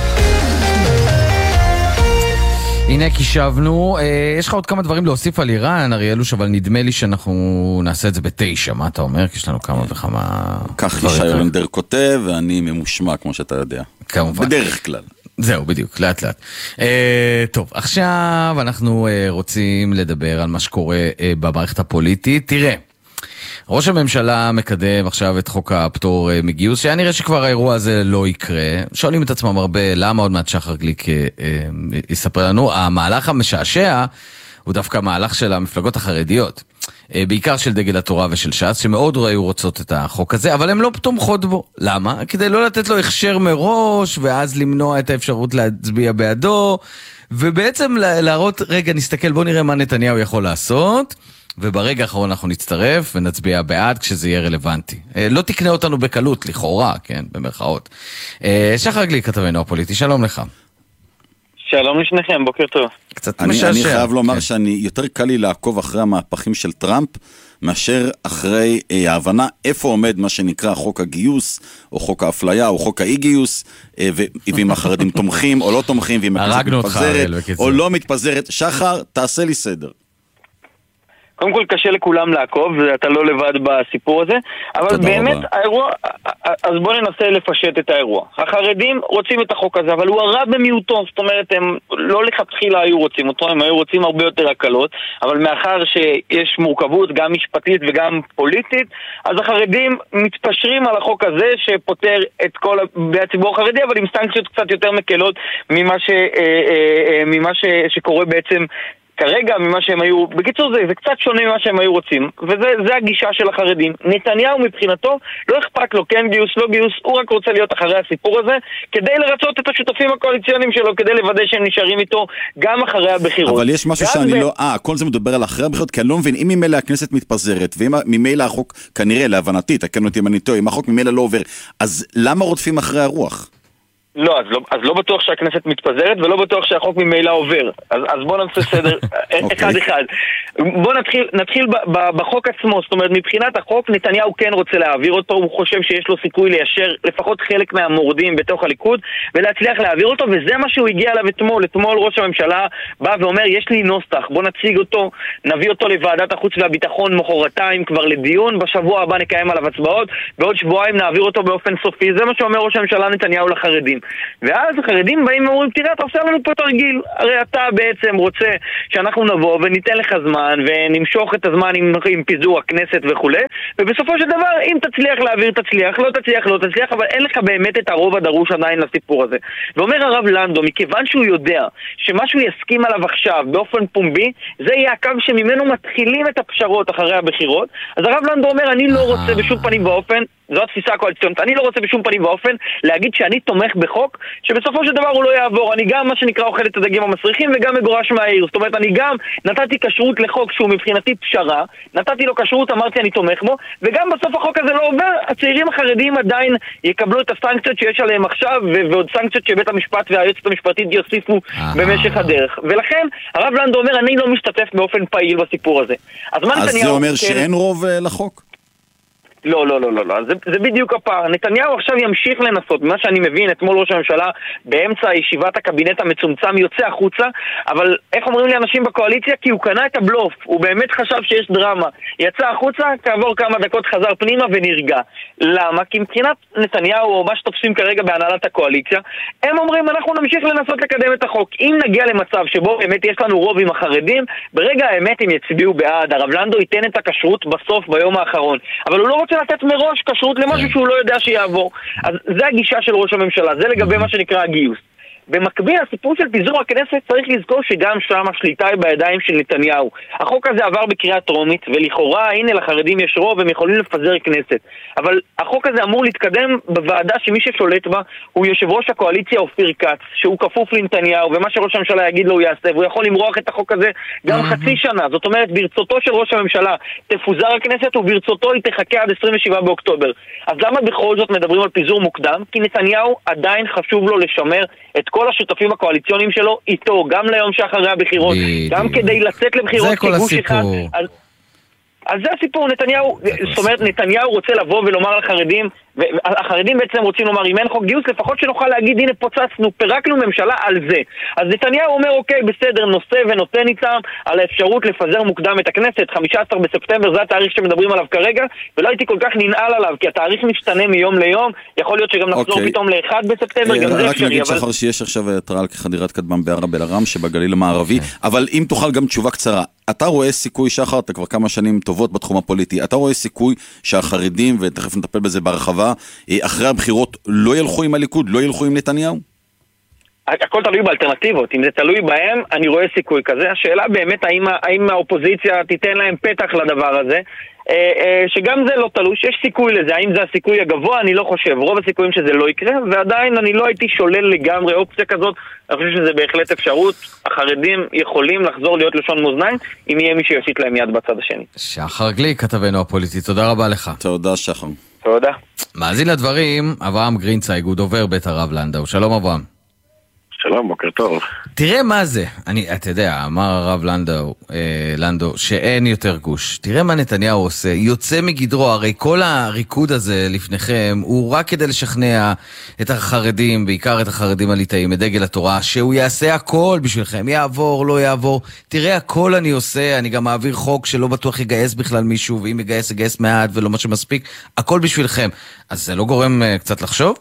הנה קישבנו, יש לך עוד כמה דברים להוסיף על איראן, אריאלוש, אבל נדמה לי שאנחנו נעשה את זה ב9, מה אתה אומר? כי יש לנו כמה וכמה... כך ישי אולנדר כותב, ואני ממושמע, כמו שאתה יודע. כמובן. בדרך כלל. זהו, בדיוק, לאט לאט. טוב, עכשיו אנחנו רוצים לדבר על מה שקורה במערכת הפוליטית. תראה, ראש הממשלה מקדם עכשיו את חוק הפטור מגיוס, שהיה נראה שכבר האירוע הזה לא יקרה. שואלים את עצמם הרבה, למה עוד מעט שחר גליק יספר לנו? המהלך המשעשע הוא דווקא המהלך של המפלגות החרדיות, בעיקר של דגל התורה ושל ש"ס, שמאוד היו רוצות את החוק הזה, אבל הן לא תומכות בו. למה? כדי לא לתת לו הכשר מראש, ואז למנוע את האפשרות להצביע בעדו, ובעצם להראות, רגע נסתכל, בוא נראה מה נתניהו יכול לעשות, וברגע האחרון אנחנו נצטרף ונצביע בעד כשזה יהיה רלוונטי. לא תקנה אותנו בקלות, לכאורה, כן, במרכאות. שחר גליק, כתבנו הפוליטי, שלום לך. שלום לשניכם, בוקר טוב. קצת משעשע. אני חייב לומר שאני יותר קל לי לעקוב אחרי המהפכים של טראמפ, מאשר אחרי ההבנה איפה עומד מה שנקרא חוק הגיוס, או חוק האפליה, או חוק האי-גיוס, ואם החרדים תומכים או לא תומכים, ואם הכנסת מתפזרת או לא מתפזרת. שחר, תעשה לי סדר. קודם כל קשה לכולם לעקוב, ואתה לא לבד בסיפור הזה, אבל באמת האירוע, אז בוא ננסה לפשט את האירוע. החרדים רוצים את החוק הזה, אבל הוא הרע במיעוטו, זאת אומרת, הם לא לכתחילה היו רוצים אותו, הם היו רוצים הרבה יותר הקלות, אבל מאחר שיש מורכבות גם משפטית וגם פוליטית, אז החרדים מתפשרים על החוק הזה שפותר את כל הציבור החרדי, אבל עם סנקציות קצת יותר מקלות ממה שקורה בעצם כרגע ממה שהם היו, בקיצור זה קצת שונה ממה שהם היו רוצים, וזה הגישה של החרדים. נתניהו מבחינתו לא אכפת לו, כן גיוס, לא גיוס, הוא רק רוצה להיות אחרי הסיפור הזה, כדי לרצות את השותפים הקואליציוניים שלו, כדי לוודא שהם נשארים איתו גם אחרי הבחירות. אבל יש משהו שאני לא, כל זה מדבר על אחרי הבחירות, כי אני לא מבין, אם ממילא הכנסת מתפזרת, ואם ממילא החוק, כנראה להבנתי, תקן אותי אם אני טועה, אם החוק ממילא לא עובר, אז למה רודפים אחרי הרוח? לא, אז לא בטוח שהכנסת מתפזרת, ולא בטוח שהחוק ממילא עובר. אז בוא נעשה סדר אחד. בוא נתחיל בחוק עצמו. זאת אומרת, מבחינת החוק, נתניהו כן רוצה להעביר אותו, הוא חושב שיש לו סיכוי ליישר לפחות חלק מהמורדים בתוך הליכוד, ולהצליח להעביר אותו, וזה מה שהוא הגיע אליו אתמול. אתמול ראש הממשלה בא ואומר, יש לי נוסח, בוא נציג אותו, נביא אותו לוועדת החוץ והביטחון מחרתיים כבר לדיון, בשבוע הבא נקיים עליו הצבעות, בעוד שבועיים נעביר אותו באופן סופי. זה מה שאומר ראש הממשלה נתניהו לחרדים. ואז החרדים באים ואומרים, תראה, אתה עושה לנו פה תרגיל, הרי אתה בעצם רוצה שאנחנו נבוא וניתן לך זמן ונמשוך את הזמן עם פיזור הכנסת וכו', ובסופו של דבר, אם תצליח להעביר, תצליח, לא תצליח, אבל אין לך באמת את הרוב הדרוש עדיין לסיפור הזה. ואומר הרב לנדו, מכיוון שהוא יודע שמשהו יסכים עליו עכשיו באופן פומבי, זה יהיה הקו שממנו מתחילים את הפשרות אחרי הבחירות. אז הרב לנדו אומר, אני לא רוצה בשום פנים ואופן, זו התפיסה הקואליציונית, אני לא רוצה בשום פנים ואופן להגיד שאני תומך בחוק שבסופו של דבר הוא לא יעבור. אני גם מה שנקרא אוכל את הדגים המסריחים וגם מגורש מהעיר. זאת אומרת, אני גם נתתי כשרות לחוק שהוא מבחינתי פשרה, נתתי לו כשרות, אמרתי אני תומך בו, וגם בסוף החוק הזה לא עובר, הצעירים החרדים עדיין יקבלו את הסנקציות שיש עליהם עכשיו, ועוד סנקציות שבית המשפט והיועצת המשפטית יוסיפו במשך הדרך. ולכן הרב לנדו אומר, אני לא משתתף באופן פעיל בסיפור הזה. אז זה אומר שאין רוב לחוק? לא, זה בדיוק הפער. נתניהו עכשיו ימשיך לנסות, מה שאני מבין, אתמול ראש הממשלה באמצע ישיבת הקבינט המצומצם יוצא החוצה, אבל איך אומרים לי אנשים בקואליציה? כי הוא קנה את הבלוף, הוא באמת חשב שיש דרמה, יצא החוצה, כעבור כמה דקות חזר פנימה ונרגע. למה? כי מבחינת נתניהו, או מה שתופסים כרגע בהנהלת הקואליציה, הם אומרים, אנחנו נמשיך לנסות לקדם את החוק. אם נגיע למצב שבו באמת יש לנו רוב עם החרדים, ברגע האמת הם יצביעו בעד, הרב לנדו ייתן את הכשרות בסוף ביום האחרון, אבל הוא לא רוצה לתת מראש כשרות למשהו שהוא לא יודע שיעבור. אז זה הגישה של ראש הממשלה, זה לגבי מה שנקרא הגיוס. במקביל, הסיפור של פיזור הכנסת צריך לזכור שגם שם השליטה היא בידיים של נתניהו. החוק הזה עבר בקריאה טרומית, ולכאורה, הנה לחרדים יש רוב, הם יכולים לפזר כנסת. אבל החוק הזה אמור להתקדם בוועדה שמי ששולט בה הוא יושב ראש הקואליציה אופיר כץ, שהוא כפוף לנתניהו, ומה שראש הממשלה יגיד לו הוא יעשה, והוא יכול למרוח את החוק הזה גם חצי שנה. זאת אומרת, ברצותו של ראש הממשלה תפוזר הכנסת, וברצותו היא תחכה עד 27 באוקטובר. אז למה בכל זאת מדברים על פיזור מוקדם? כי נתניהו עדיין חשוב לו לשמר את כל השותפים הקואליציוניים שלו איתו, גם ליום שאחרי הבחירות, גם כדי לצאת לבחירות כגוש אחד. אז זה הסיפור, נתניהו, זאת אומרת, נתניהו רוצה לבוא ולומר לחרדים, והחרדים בעצם רוצים לומר, אם אין חוק גיוס, לפחות שנוכל להגיד, הנה פוצצנו, פירקנו ממשלה על זה. אז נתניהו אומר, אוקיי, בסדר, נושא ונותן איתם על האפשרות לפזר מוקדם את הכנסת, 15 בספטמבר, זה התאריך שמדברים עליו כרגע, ולא הייתי כל כך ננעל עליו, כי התאריך משתנה מיום ליום, יכול להיות שגם נחזור פתאום ל1 בספטמבר, גם זה אפשרי. רק נגיד שחר שיש עכשיו התראה על חדירת כטב"ם בערב אל-ערם שבגליל המערבי, אבל אם תוכל גם תשובה קצרה, אתה רואה סיכוי, שחר, אתה כבר כמה שנים טובות בתחום הפוליטי, אתה רואה סיכוי שהחרדים, ותכף נטפל בזה בהרחבה, אחרי הבחירות לא ילכו עם הליכוד, לא ילכו עם נתניהו? הכל תלוי באלטרנטיבות, אם זה תלוי בהם, אני רואה סיכוי כזה. השאלה באמת, האם האופוזיציה תיתן להם פתח לדבר הזה, שגם זה לא תלוי, שיש סיכוי לזה. האם זה הסיכוי הגבוה? אני לא חושב. רוב הסיכויים שזה לא יקרה, ועדיין אני לא הייתי שולל לגמרי אופציה כזאת. אני חושב שזה בהחלט אפשרות. החרדים יכולים לחזור להיות לשון מאזניים, אם יהיה מי שיושיט להם יד בצד השני. שחר גליק, כתבנו הפוליטי, תודה רבה לך. תודה שחר. תודה. מאזין לדברים, אברהם גרינצייג, הוא דובר בית הרב לנדאו. שלום אברהם. שלום, בוקר טוב. תראה מה זה, אתה יודע, אמר הרב לנדאו, שאין יותר גוש. תראה מה נתניהו עושה, יוצא מגדרו, הרי כל הריקוד הזה לפניכם, הוא רק כדי לשכנע את החרדים, בעיקר את החרדים הליטאים, את דגל התורה, שהוא יעשה הכל בשבילכם, יעבור, לא יעבור. תראה, הכל אני עושה, אני גם מעביר חוק שלא בטוח יגייס בכלל מישהו, ואם יגייס מעט ולא מה שמספיק, הכל בשבילכם. אז זה לא גורם קצת לחשוב?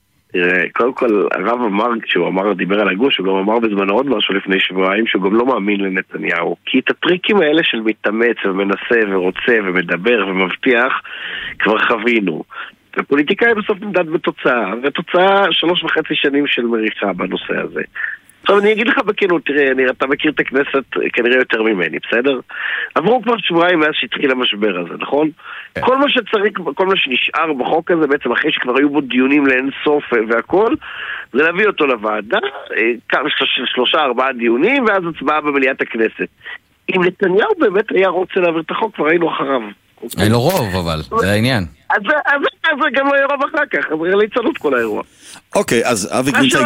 קודם כל, הרב אמר, כשהוא דיבר על הגוש, הוא גם אמר בזמן עוד משהו לפני שבועיים, שהוא גם לא מאמין לנתניהו. כי את הטריקים האלה של מתאמץ ומנסה ורוצה ומדבר ומבטיח, כבר חווינו. ופוליטיקאי בסוף נמדד בתוצאה, ותוצאה 3.5 שנים של מריחה בנושא הזה. עכשיו אני אגיד לך בכנות, תראה, אתה מכיר את הכנסת כנראה יותר ממני, בסדר? עברו כבר שבועיים מאז שהתחיל המשבר הזה, נכון? כל מה שצריך, כל מה שנשאר בחוק הזה, בעצם אחרי שכבר היו בו דיונים לאין סוף והכל, זה להביא אותו לוועדה, 3-4 דיונים, ואז הצבעה במליאת הכנסת. אם נתניהו באמת היה רוצה להעביר את החוק, כבר היינו אחריו. אין לו רוב, אבל, זה העניין. אז זה גם לא יהיה רוב אחר כך, אז זה ליצנות כל האירוע. אוקיי, אז אבי גרינצייג,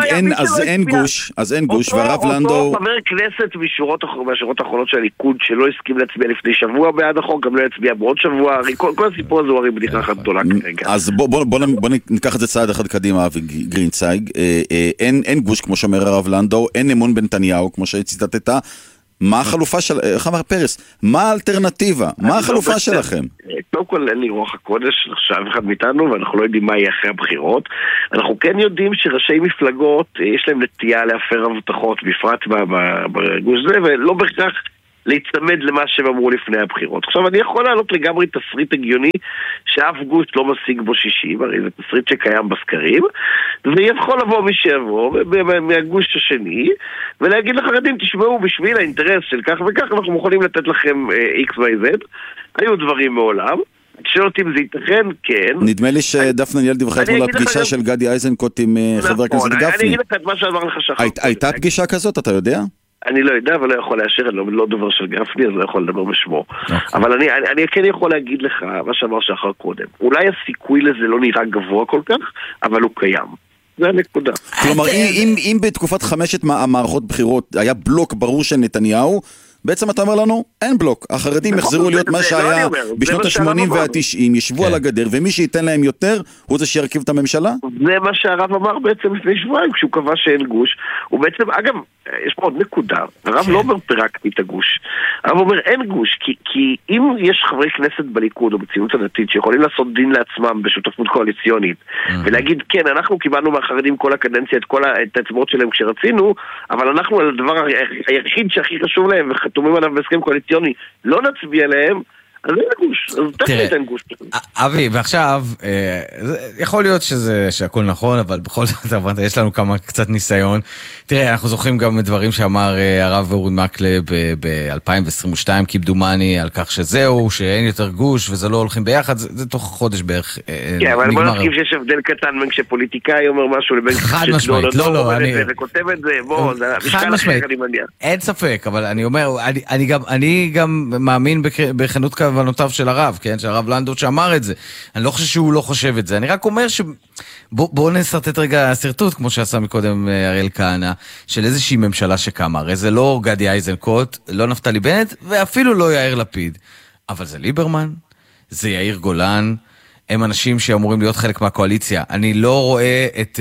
אז אין גוש, והרב לנדאו... אותו חבר כנסת מהשורות האחרונות של הליכוד שלא הסכים להצביע לפני שבוע בעד החוק, גם לא יצביע בעוד שבוע, כל הסיפור הזה הוא הרי בדיחה אחת גדולה כרגע. אז בוא ניקח את זה צעד אחד קדימה, אבי גרינצייג, אין גוש כמו שאומר הרב לנדאו, אין אמון בנתניהו כמו שציטטת, מה החלופה של, איך אמר פרס? מה האלטרנטיבה? מה החלופה שלכם? קודם כל אין לי רוח הקודש, עכשיו אחד מאיתנו, ואנחנו לא יודעים מה יהיה אחרי הבחירות. אנחנו כן יודעים שראשי מפלגות, יש להם נטייה להפר הבטחות, בפרט בגוש זה, ולא בהכרח להצמד למה שהם אמרו לפני הבחירות. עכשיו אני יכול לעלות לגמרי תסריט הגיוני שאף גוש לא משיג בו 60, הרי זה תסריט שקיים בסקרים, ויכול לבוא מי שיבוא מהגוש השני ולהגיד לחרדים, תשמעו, בשביל האינטרס של כך וכך אנחנו יכולים לתת לכם XYZ. היו דברים מעולם, תשאל אותי אם זה ייתכן, כן. נדמה לי שדפנה ליאל דיווחה אתמול לפגישה של גדי איזנקוט עם חבר הכנסת גפני. אני אגיד לך את מה שאמר לך שחר. הייתה פגישה כזאת, אתה יודע? אני לא יודע, אבל לא יכול לאשר, אני לא דובר של גפני, אז לא יכול לדבר בשמו. אבל אני כן יכול להגיד לך מה שאמר שחר קודם. אולי הסיכוי לזה לא נראה גבוה כל כך, אבל הוא קיים. זה הנקודה. כלומר, אם בתקופת 5 המערכות בחירות היה בלוק ברור של נתניהו, בעצם אתה אומר לנו, אין בלוק. החרדים יחזרו להיות מה שהיה בשנות ה-80 וה-90, ישבו על הגדר, ומי שייתן להם יותר, הוא זה שירכיב את הממשלה? זה מה שהרב אמר בעצם לפני שבועיים, כשהוא קבע שאין גוש. הוא בעצם, אגב, יש פה עוד נקודה. הרב לא אומר פרקתי את הגוש. הרב אומר אין גוש, כי אם יש חברי כנסת בליכוד או בציונות הדתית שיכולים לעשות דין לעצמם בשותפות קואליציונית, ולהגיד, כן, אנחנו קיבלנו מהחרדים כל הקדנציה את האצבעות שלהם כשרצינו, אבל אנחנו על הדבר היחיד שהכי חשוב להם וחתומים עליו בהסכם קואליציוני, לא נצביע להם, אז אין גוש, אז תכף אין גוש. אבי, ועכשיו, יכול להיות שהכל נכון, אבל בכל זאת, יש לנו קצת ניסיון. תראה, אנחנו זוכרים גם דברים שאמר הרב אורי מקלב ב-2022, כמדומני, על כך שזהו, שאין יותר גוש, וזה לא הולכים ביחד, זה תוך חודש בערך נגמר. כן, אבל בוא נסכים שיש הבדל קטן בין כשפוליטיקאי אומר משהו לבין חד משמעית, לא, וכותב את זה, בוא, זה משקל אחר, אני מניח. אין ספק, אבל אני אומר, אני גם מאמין בכנות כוונותיו של הרב, כן? של הרב לנדות שאמר את זה. אני לא חושב שהוא לא חושב את זה. אני רק אומר בואו נסרטט רגע סרטוט, כמו שעשה מקודם אריאל כהנא, של איזושהי ממשלה שקמה. הרי זה לא גדי איזנקוט, לא נפתלי בנט, ואפילו לא יאיר לפיד. אבל זה ליברמן, זה יאיר גולן, הם אנשים שאמורים להיות חלק מהקואליציה. אני לא רואה את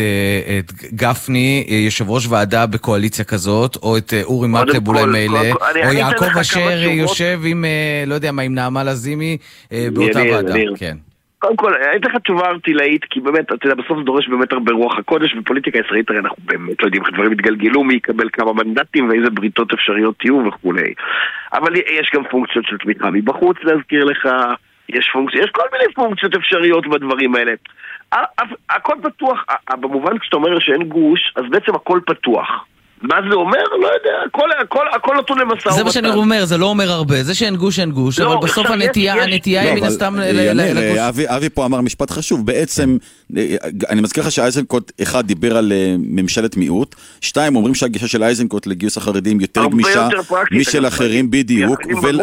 גפני, יושב ראש ועדה בקואליציה כזאת, או את אורי מקלב אולי מילא, או יעקב אשר יושב עם, לא יודע מה, עם נעמה לזימי באותה ועדה. כן. קודם כל, הייתה לך תשובה ארטילאית, כי באמת, אתה יודע, בסוף זה דורש באמת הרבה רוח הקודש, בפוליטיקה ישראלית הרי אנחנו באמת לא יודעים איך דברים יתגלגלו, מי יקבל כמה מנדטים ואיזה בריתות אפשריות תהיו וכו'. אבל יש גם פונקציות של תמיכה מבחוץ, להזכיר לך, יש כל מיני פונקציות אפשריות בדברים האלה. הכל פתוח, במובן כשאתה אומר שאין גוש, אז בעצם הכל פתוח. מה זה אומר? לא יודע, הכל נתון למשא ומתן. זה מה שאני אומר, זה לא אומר הרבה, זה שאין גוש, אין גוש, אבל בסוף הנטייה היא מן הסתם לגוש. אבי פה אמר משפט חשוב, בעצם, אני מזכיר לך שאייזנקוט אחד דיבר על ממשלת מיעוט, 2 אומרים שהגישה של אייזנקוט לגיוס החרדים יותר גמישה משל אחרים בדיוק,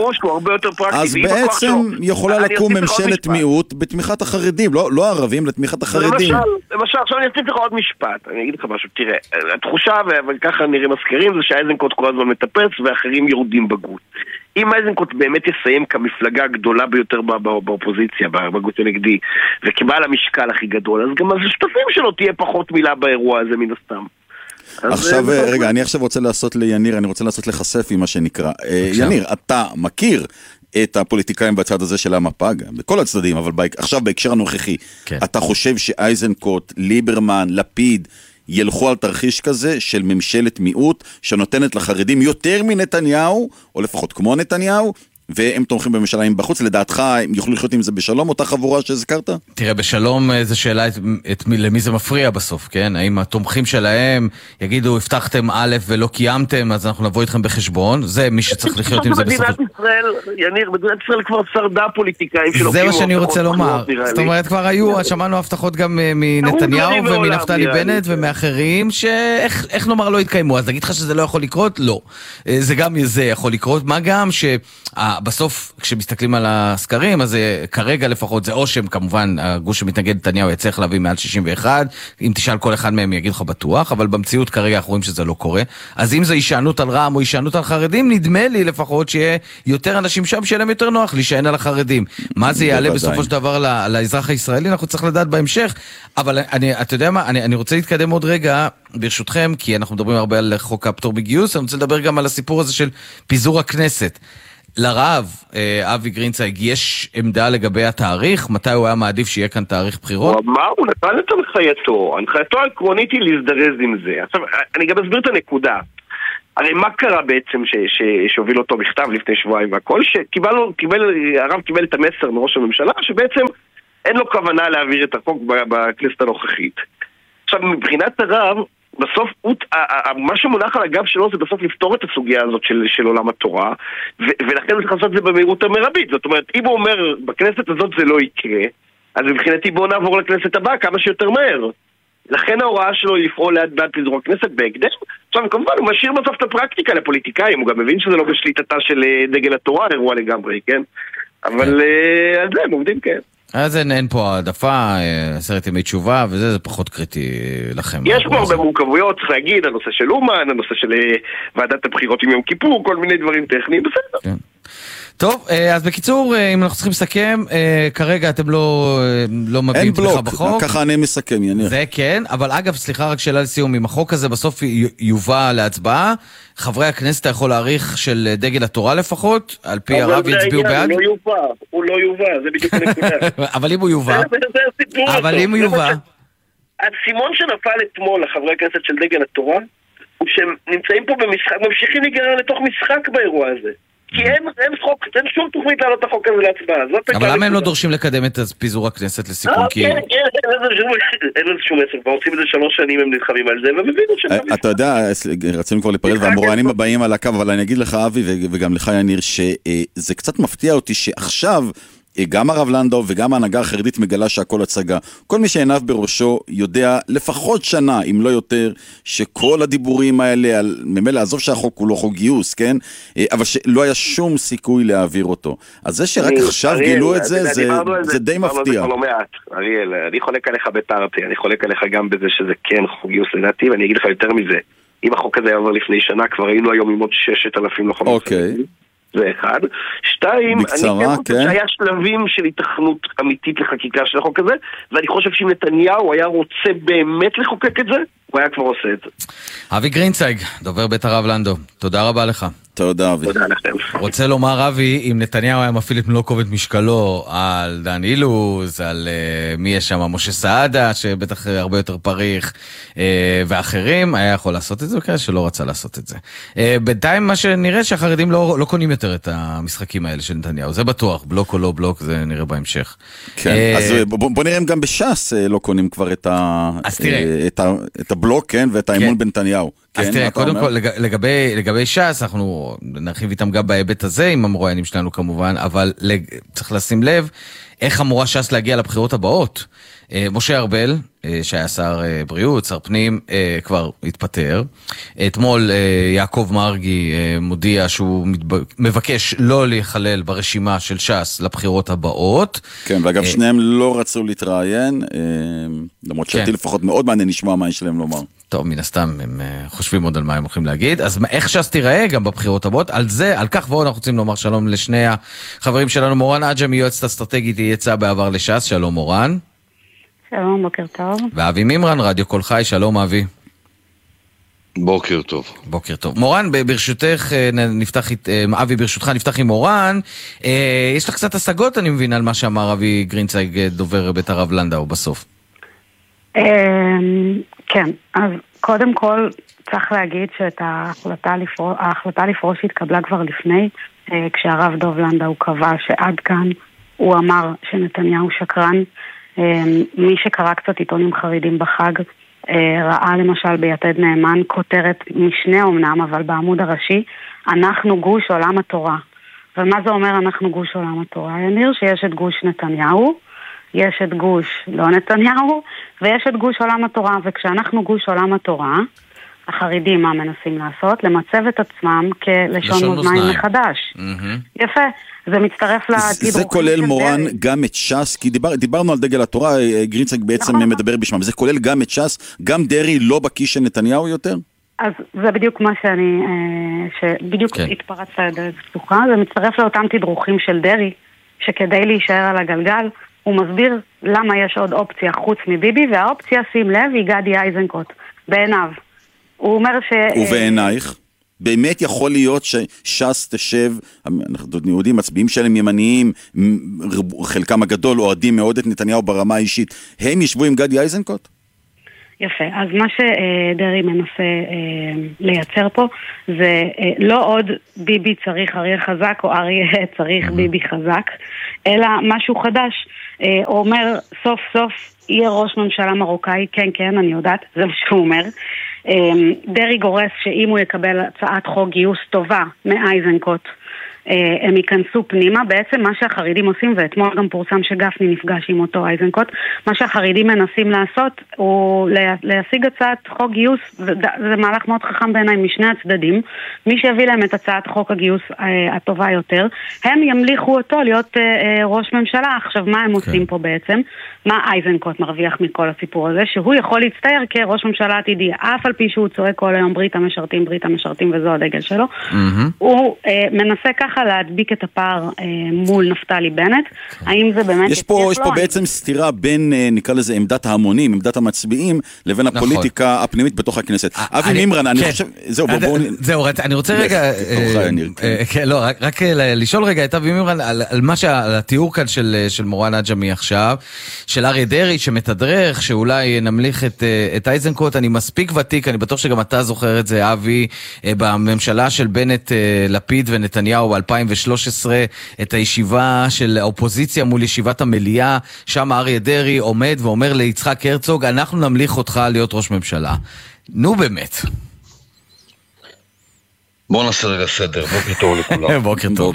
אז בעצם יכולה לקום ממשלת מיעוט בתמיכת החרדים, לא הערבים, לתמיכת החרדים. למשל, עכשיו אני אצליח לך עוד משפט, אני אגיד לך משהו, תראה, התחושה, וככה נראים הסקרים, זה שאייזנקוט כל הזמן מטפץ ואחרים יורדים בגוש. אם אייזנקוט באמת יסיים כמפלגה הגדולה ביותר באופוזיציה, בגוש הנגדי, וכבעל המשקל הכי גדול, אז גם השותפים שלו תהיה פחות מילה באירוע הזה מן הסתם. עכשיו, רגע, אני עכשיו רוצה לעשות לייניר, אני רוצה לעשות לחשף עם מה שנקרא. יניר, אתה מכיר את הפוליטיקאים בצד הזה של המפה, בכל הצדדים, אבל עכשיו בהקשר הנוכחי, אתה חושב שאייזנקוט, ליברמן, לפיד, ילכו על תרחיש כזה של ממשלת מיעוט שנותנת לחרדים יותר מנתניהו, או לפחות כמו נתניהו, והם תומכים בממשלה בחוץ, לדעתך הם יוכלו לחיות עם זה בשלום, אותה חבורה שהזכרת? תראה, בשלום זו שאלה למי זה מפריע בסוף, כן? האם התומכים שלהם יגידו, הבטחתם א' ולא קיימתם, אז אנחנו נבוא איתכם בחשבון, זה מי שצריך לחיות עם זה בסוף. מדינת ישראל, יניר, מדינת ישראל כבר שרדה פוליטיקאים שלו. זה מה שאני רוצה לומר. זאת אומרת, כבר היו, שמענו הבטחות גם מנתניהו ומנפתלי בנט ומאחרים, שאיך נאמר לא התקיימו, אז נגיד לך שזה לא יכול לקרות? לא. זה גם זה יכול לקרות, מה גם בסוף, כשמסתכלים על הסקרים, אז כרגע לפחות זה אושם, כמובן, הגוש שמתנגד נתניהו יצליח להביא מעל 61, אם תשאל כל אחד מהם יגיד לך בטוח, אבל במציאות כרגע אנחנו רואים שזה לא קורה. אז אם זה הישענות על רע"מ או הישענות על חרדים, נדמה לי לפחות שיהיה יותר אנשים שם שיהיה להם יותר נוח להישען על החרדים. מה זה יעלה בסופו של דבר לאזרח הישראלי, אנחנו צריך לדעת בהמשך. אבל אתה יודע מה, אני רוצה להתקדם עוד רגע, ברשותכם, כי אנחנו מדברים הרבה על חוק הפטור בגיוס, אני רוצה לדבר גם על הסיפור הזה של פיזור הכנסת. לרב, אבי גרינצייג, יש עמדה לגבי התאריך? מתי הוא היה מעדיף שיהיה כאן תאריך בחירות? הוא אמר, הוא נתן את הנחייתו העקרונית היא להזדרז עם זה. עכשיו, אני גם אסביר את הנקודה. הרי מה קרה בעצם שהוביל אותו בכתב לפני שבועיים והכל? הרב קיבל את המסר מראש הממשלה, שבעצם אין לו כוונה להעביר את החוק בכנסת הנוכחית. עכשיו, מבחינת הרב, בסוף, מה שמונח על הגב שלו זה בסוף לפתור את הסוגיה הזאת של עולם התורה, ולכן הוא צריך לעשות את זה במהירות המרבית. זאת אומרת, אם הוא אומר, בכנסת הזאת זה לא יקרה, אז מבחינתי בואו נעבור לכנסת הבאה כמה שיותר מהר. לכן ההוראה שלו היא לפעול בעד פיזור הכנסת בהקדם. עכשיו, כמובן, הוא משאיר בסוף את הפרקטיקה לפוליטיקאים, הוא גם מבין שזה לא בשליטתה של דגל התורה, אירוע לגמרי, כן? אבל על זה הם עובדים, כן. אז אין פה העדפה, 10 ימי תשובה, וזה זה פחות קריטי לכם. יש פה הרבה מורכבויות, צריך להגיד, הנושא של אומן, הנושא של ועדת הבחירות עם יום כיפור, כל מיני דברים טכניים, בסדר. כן. טוב, אז בקיצור, אם אנחנו צריכים לסכם, כרגע אתם לא מביאים תמיכה בחוק. אין בלוק, ככה אני מסכם, יניר. זה כן, אבל אגב, סליחה, רק שאלה לסיום, אם החוק הזה בסוף יובא להצבעה, חברי הכנסת יכול להעריך של דגל התורה לפחות, על פי הרב יצביעו בעד? הוא לא יובא, זה בדיוק הנקודה. אבל אם הוא יובא, הסימון שנפל אתמול לחברי הכנסת של דגל התורה, הוא שהם נמצאים פה במשחק, ממשיכים להיגרר לתוך משחק באירוע הזה. כי אין שום תוכנית לעלות את החוק הזה להצבעה. אבל למה הם לא דורשים לקדם את פיזור הכנסת לסיכום? כן, אין לזה שום מסר, כבר עושים את זה 3 שנים, הם נלחמים על זה, והם הבינו שהם... אתה יודע, רצינו כבר להיפרד, והמרואיינים הבאים על הקו, אבל אני אגיד לך, אבי, וגם לך, יניר, שזה קצת מפתיע אותי שעכשיו... גם הרב לנדאו וגם ההנהגה החרדית מגלה שהכל הצגה. כל מי שעיניו בראשו יודע לפחות שנה, אם לא יותר, שכל הדיבורים האלה, ממילא עזוב שהחוק הוא לא חוק גיוס, כן? אבל שלא היה שום סיכוי להעביר אותו. אז זה שרק עכשיו גילו את זה, זה די מפתיע. אריאל, אני חולק עליך בתרתי, אני חולק עליך גם בזה שזה כן חוק גיוס לדעתי, ואני אגיד לך יותר מזה. אם החוק הזה עבר לפני שנה, כבר היינו היום עם עוד 6,000 לוחמים. אוקיי. זה אחד. 2, אני חושב שהיה שלבים של התכנות אמיתית לחקיקה של החוק הזה, ואני חושב שאם נתניהו היה רוצה באמת לחוקק את זה, הוא היה כבר עושה את זה. אבי גרינצייג, דובר בית הרב לנדאו, תודה רבה לך. תודה, אבי. תודה לכם. רוצה לומר, אבי, אם נתניהו היה מפעיל את מלוא כובד משקלו על דן אילוז, על מי יש שם, משה סעדה, שבטח הרבה יותר פריך, ואחרים, היה יכול לעשות את זה, וכאלה שלא רצה לעשות את זה. בינתיים מה שנראה שהחרדים לא קונים יותר את המשחקים האלה של נתניהו, זה בטוח, בלוק או לא בלוק, זה נראה בהמשך. כן, אז בוא נראה אם גם בש"ס לא קונים כבר את הבלוק, כן, ואת האמון בנתניהו. אז תראה, קודם כל, לגבי ש"ס, אנחנו נרחיב איתם גם בהיבט הזה, עם המרואיינים שלנו כמובן, אבל צריך לשים לב איך אמורה ש"ס להגיע לבחירות הבאות. משה ארבל, שהיה שר בריאות, שר פנים, כבר התפטר. אתמול יעקב מרגי מודיע שהוא מבקש לא להיכלל ברשימה של ש"ס לבחירות הבאות. כן, ואגב שניהם לא רצו להתראיין, למרות שאתי לפחות מאוד מעניין לשמוע מה יש להם לומר. טוב, מן הסתם, הם חושבים עוד על מה הם הולכים להגיד. אז איך ש"ס תיראה גם בבחירות הבאות? על כך ועוד אנחנו רוצים לומר שלום לשני החברים שלנו. מורן עג'מי, יועצת אסטרטגית, יצאה בעבר לש"ס. שלום מורן. שלום, בוקר טוב. ואבי מימרן, רדיו קול חי. שלום אבי. בוקר טוב. בוקר טוב. מורן, ברשותך, אבי, ברשותך נפתח עם מורן. יש לך קצת השגות, אני מבין, על מה שאמר אבי גרינצייג, דובר בית הרב לנדאו בסוף. כן, אז קודם כל צריך להגיד שאת ההחלטה לפרוש התקבלה כבר לפני, כשהרב דוב לנדאו קבע שעד כאן הוא אמר שנתניהו שקרן. מי שקרא קצת עיתונים חרדים בחג ראה למשל ביתד נאמן כותרת משנה אומנם, אבל בעמוד הראשי, אנחנו גוש עולם התורה. ומה זה אומר אנחנו גוש עולם התורה? יניר שיש את גוש נתניהו, יש את גוש לא נתניהו, ויש את גוש עולם התורה. וכשאנחנו גוש עולם התורה, החרדים מה מנסים לעשות? למצב את עצמם כלשון מאזניים מחדש. יפה. זה מצטרף לתדרוכים. זה כולל מורן גם את ש"ס, כי דיברנו על דגל התורה, גרינצייג בעצם מדבר בשמם, זה כולל גם את ש"ס, גם דרעי לא בכיס של נתניהו יותר? אז זה בדיוק מה שבדיוק התפרצת לדלת פתוחה, זה מצטרף לאותם תדרוכים של דרעי, שכדי להישאר על הגלגל, הוא מסביר למה יש עוד אופציה חוץ מביבי, והאופציה, שים לב, היא גדי איזנקוט, בעיניו. הוא אומר ובעינייך? באמת יכול להיות שש"ס תשב, אנחנו יודעים, מצביעים שלהם ימניים, חלקם הגדול אוהדים מאוד את נתניהו ברמה האישית, הם ישבו עם גדי איזנקוט? יפה, אז מה שדרעי מנסה לייצר פה זה לא עוד ביבי צריך אריה חזק או אריה צריך ביבי חזק, אלא משהו חדש. הוא אומר סוף סוף יהיה ראש ממשלה מרוקאי, כן כן אני יודעת, זה מה שהוא אומר. דרעי גורס שאם הוא יקבל הצעת חוק גיוס טובה מאייזנקוט, הם ייכנסו פנימה. בעצם מה שהחרדים עושים, ואתמול גם פורסם שגפני נפגש עם אותו אייזנקוט, מה שהחרדים מנסים לעשות הוא להשיג הצעת חוק גיוס, וזה מהלך מאוד חכם בעיניי משני הצדדים. מי שהביא להם את הצעת חוק הגיוס הטובה יותר, הם ימליכו אותו להיות ראש ממשלה. עכשיו מה הם עושים פה בעצם? מה אייזנקוט מרוויח מכל הסיפור הזה? שהוא יכול להצטייר כראש ממשלה עתידי, אף על פי שהוא צועק כל היום ברית המשרתים, וזו הדגל שלו. הוא מנסה ככה להדביק את הפער מול נפתלי בנט. האם זה באמת יש פה בעצם סתירה בין, נקרא לזה, עמדת ההמונים, עמדת המצביעים, לבין הפוליטיקה הפנימית בתוך הכנסת. אבי מימרן, אני חושב, זהו, אני רוצה רגע, לא, רק לשאול רגע את אבי מימרן על מה התיאור כאן של מורן עג'מי עכשיו, של אריה דרעי שמתדרך, שאולי נמליך את אייזנקוט. אני מספיק ותיק, אני בטוח שגם אתה זוכר את זה, אבי, בממשלה של בנט, לפיד ונתניהו ב-2013, את הישיבה של האופוזיציה מול ישיבת המליאה, שם אריה דרעי עומד ואומר ליצחק הרצוג, אנחנו נמליך אותך להיות ראש ממשלה. נו באמת. בואו נעשה רגע סדר, בוקר טוב לכולם. בוקר טוב.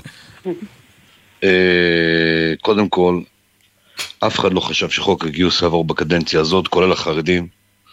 קודם כל, אף אחד לא חשב שחוק הגיוס יעבור בקדנציה הזאת, כולל החרדים.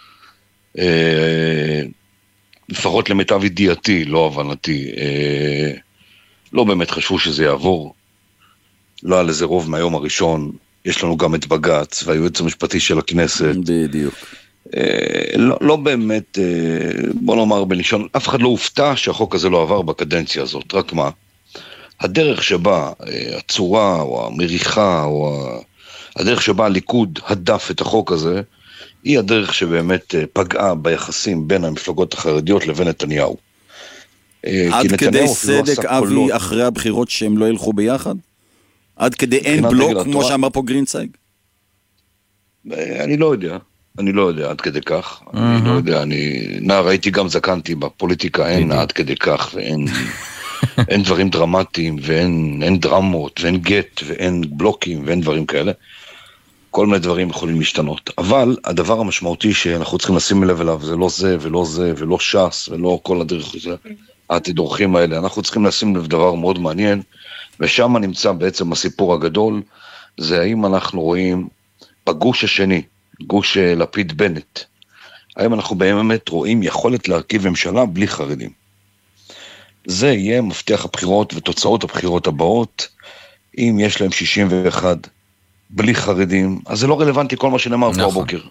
לפחות למיטב ידיעתי, לא הבנתי, לא באמת חשבו שזה יעבור. לא היה לזה רוב מהיום הראשון. יש לנו גם את בג"ץ והיועץ המשפטי של הכנסת. בדיוק. לא באמת, בוא נאמר בלשון, אף אחד לא הופתע שהחוק הזה לא עבר בקדנציה הזאת. רק מה? הדרך שבה הצורה או המריחה או הדרך שבה הליכוד הדף את החוק הזה, היא הדרך שבאמת פגעה ביחסים בין המפלגות החרדיות לבין נתניהו. עד כדי סדק אבי אחרי הבחירות שהם לא ילכו ביחד? עד כדי אין בלוק כמו שאמר פה גרינצייג? אני לא יודע עד כדי כך. אני לא יודע, נער הייתי גם זקנתי בפוליטיקה, אין עד כדי כך ואין אין דברים דרמטיים ואין דרמות ואין גט ואין בלוקים ואין דברים כאלה. כל מיני דברים יכולים להשתנות. אבל הדבר המשמעותי שאנחנו צריכים לשים לב אליו זה לא זה ולא זה ולא ש"ס ולא כל התדרוכים האלה. אנחנו צריכים לשים לב דבר מאוד מעניין, ושם נמצא בעצם הסיפור הגדול, זה האם אנחנו רואים בגוש השני, גוש לפיד בנט, האם אנחנו באמת רואים יכולת להרכיב ממשלה בלי חרדים. זה יהיה מפתח הבחירות ותוצאות הבחירות הבאות. אם יש להם 61 בלי חרדים, אז זה לא רלוונטי כל מה שנאמר פה הבוקר.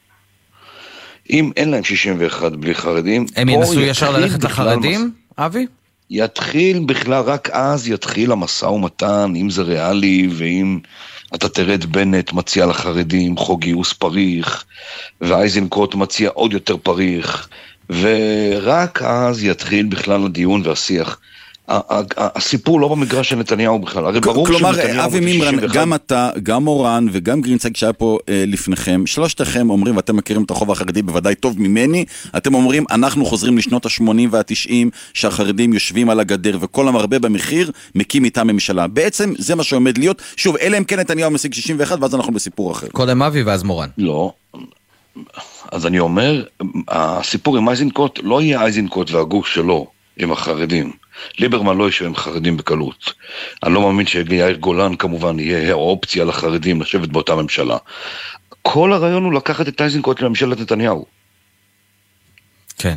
אם אין להם 61 בלי חרדים, הם ינסו ישר ללכת לחרדים, אבי? יתחיל בכלל, רק אז יתחיל המשא ומתן, אם זה ריאלי, ואם אתה תרד בנט מציע לחרדים חוק גיוס פריך, ואייזנקוט מציע עוד יותר פריך, ורק אז יתחיל בכלל הדיון והשיח. הסיפור לא במגרש של נתניהו בכלל, הרי ברור כלומר, אבי מימרן, גם אתה, גם מורן וגם גרינצייג שהיה פה לפניכם, שלושתכם אומרים, ואתם מכירים את החוב החרדי בוודאי טוב ממני, אתם אומרים, אנחנו חוזרים לשנות ה-80 וה-90, שהחרדים יושבים על הגדר, וכל המרבה במחיר מקים איתם ממשלה. בעצם זה מה שעומד להיות. שוב, אלה אם כן נתניהו משיג 61, ואז אנחנו בסיפור אחר. קודם אבי ואז מורן. לא. אז אני אומר, הסיפור עם אייזנקוט לא יהיה אייזנקוט והגוש שלו עם החרדים. ליברמן לא ישב עם חרדים בקלות. אני לא מאמין שיאיר גולן כמובן יהיה האופציה לחרדים לשבת באותה ממשלה. כל הרעיון הוא לקחת את אייזנקוט לממשלת נתניהו. כן.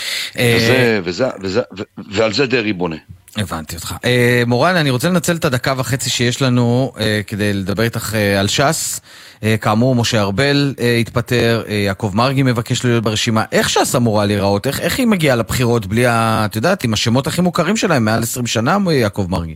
ועל זה דרי בונה. הבנתי אותך. מורן, אני רוצה לנצל את הדקה וחצי שיש לנו כדי לדבר איתך על ש"ס. כאמור, משה ארבל התפטר, יעקב מרגי מבקש להיות ברשימה. איך ש"ס אמורה להיראות? איך היא מגיעה לבחירות בלי, את יודעת, עם השמות הכי מוכרים שלהם, מעל 20 שנה, יעקב מרגי?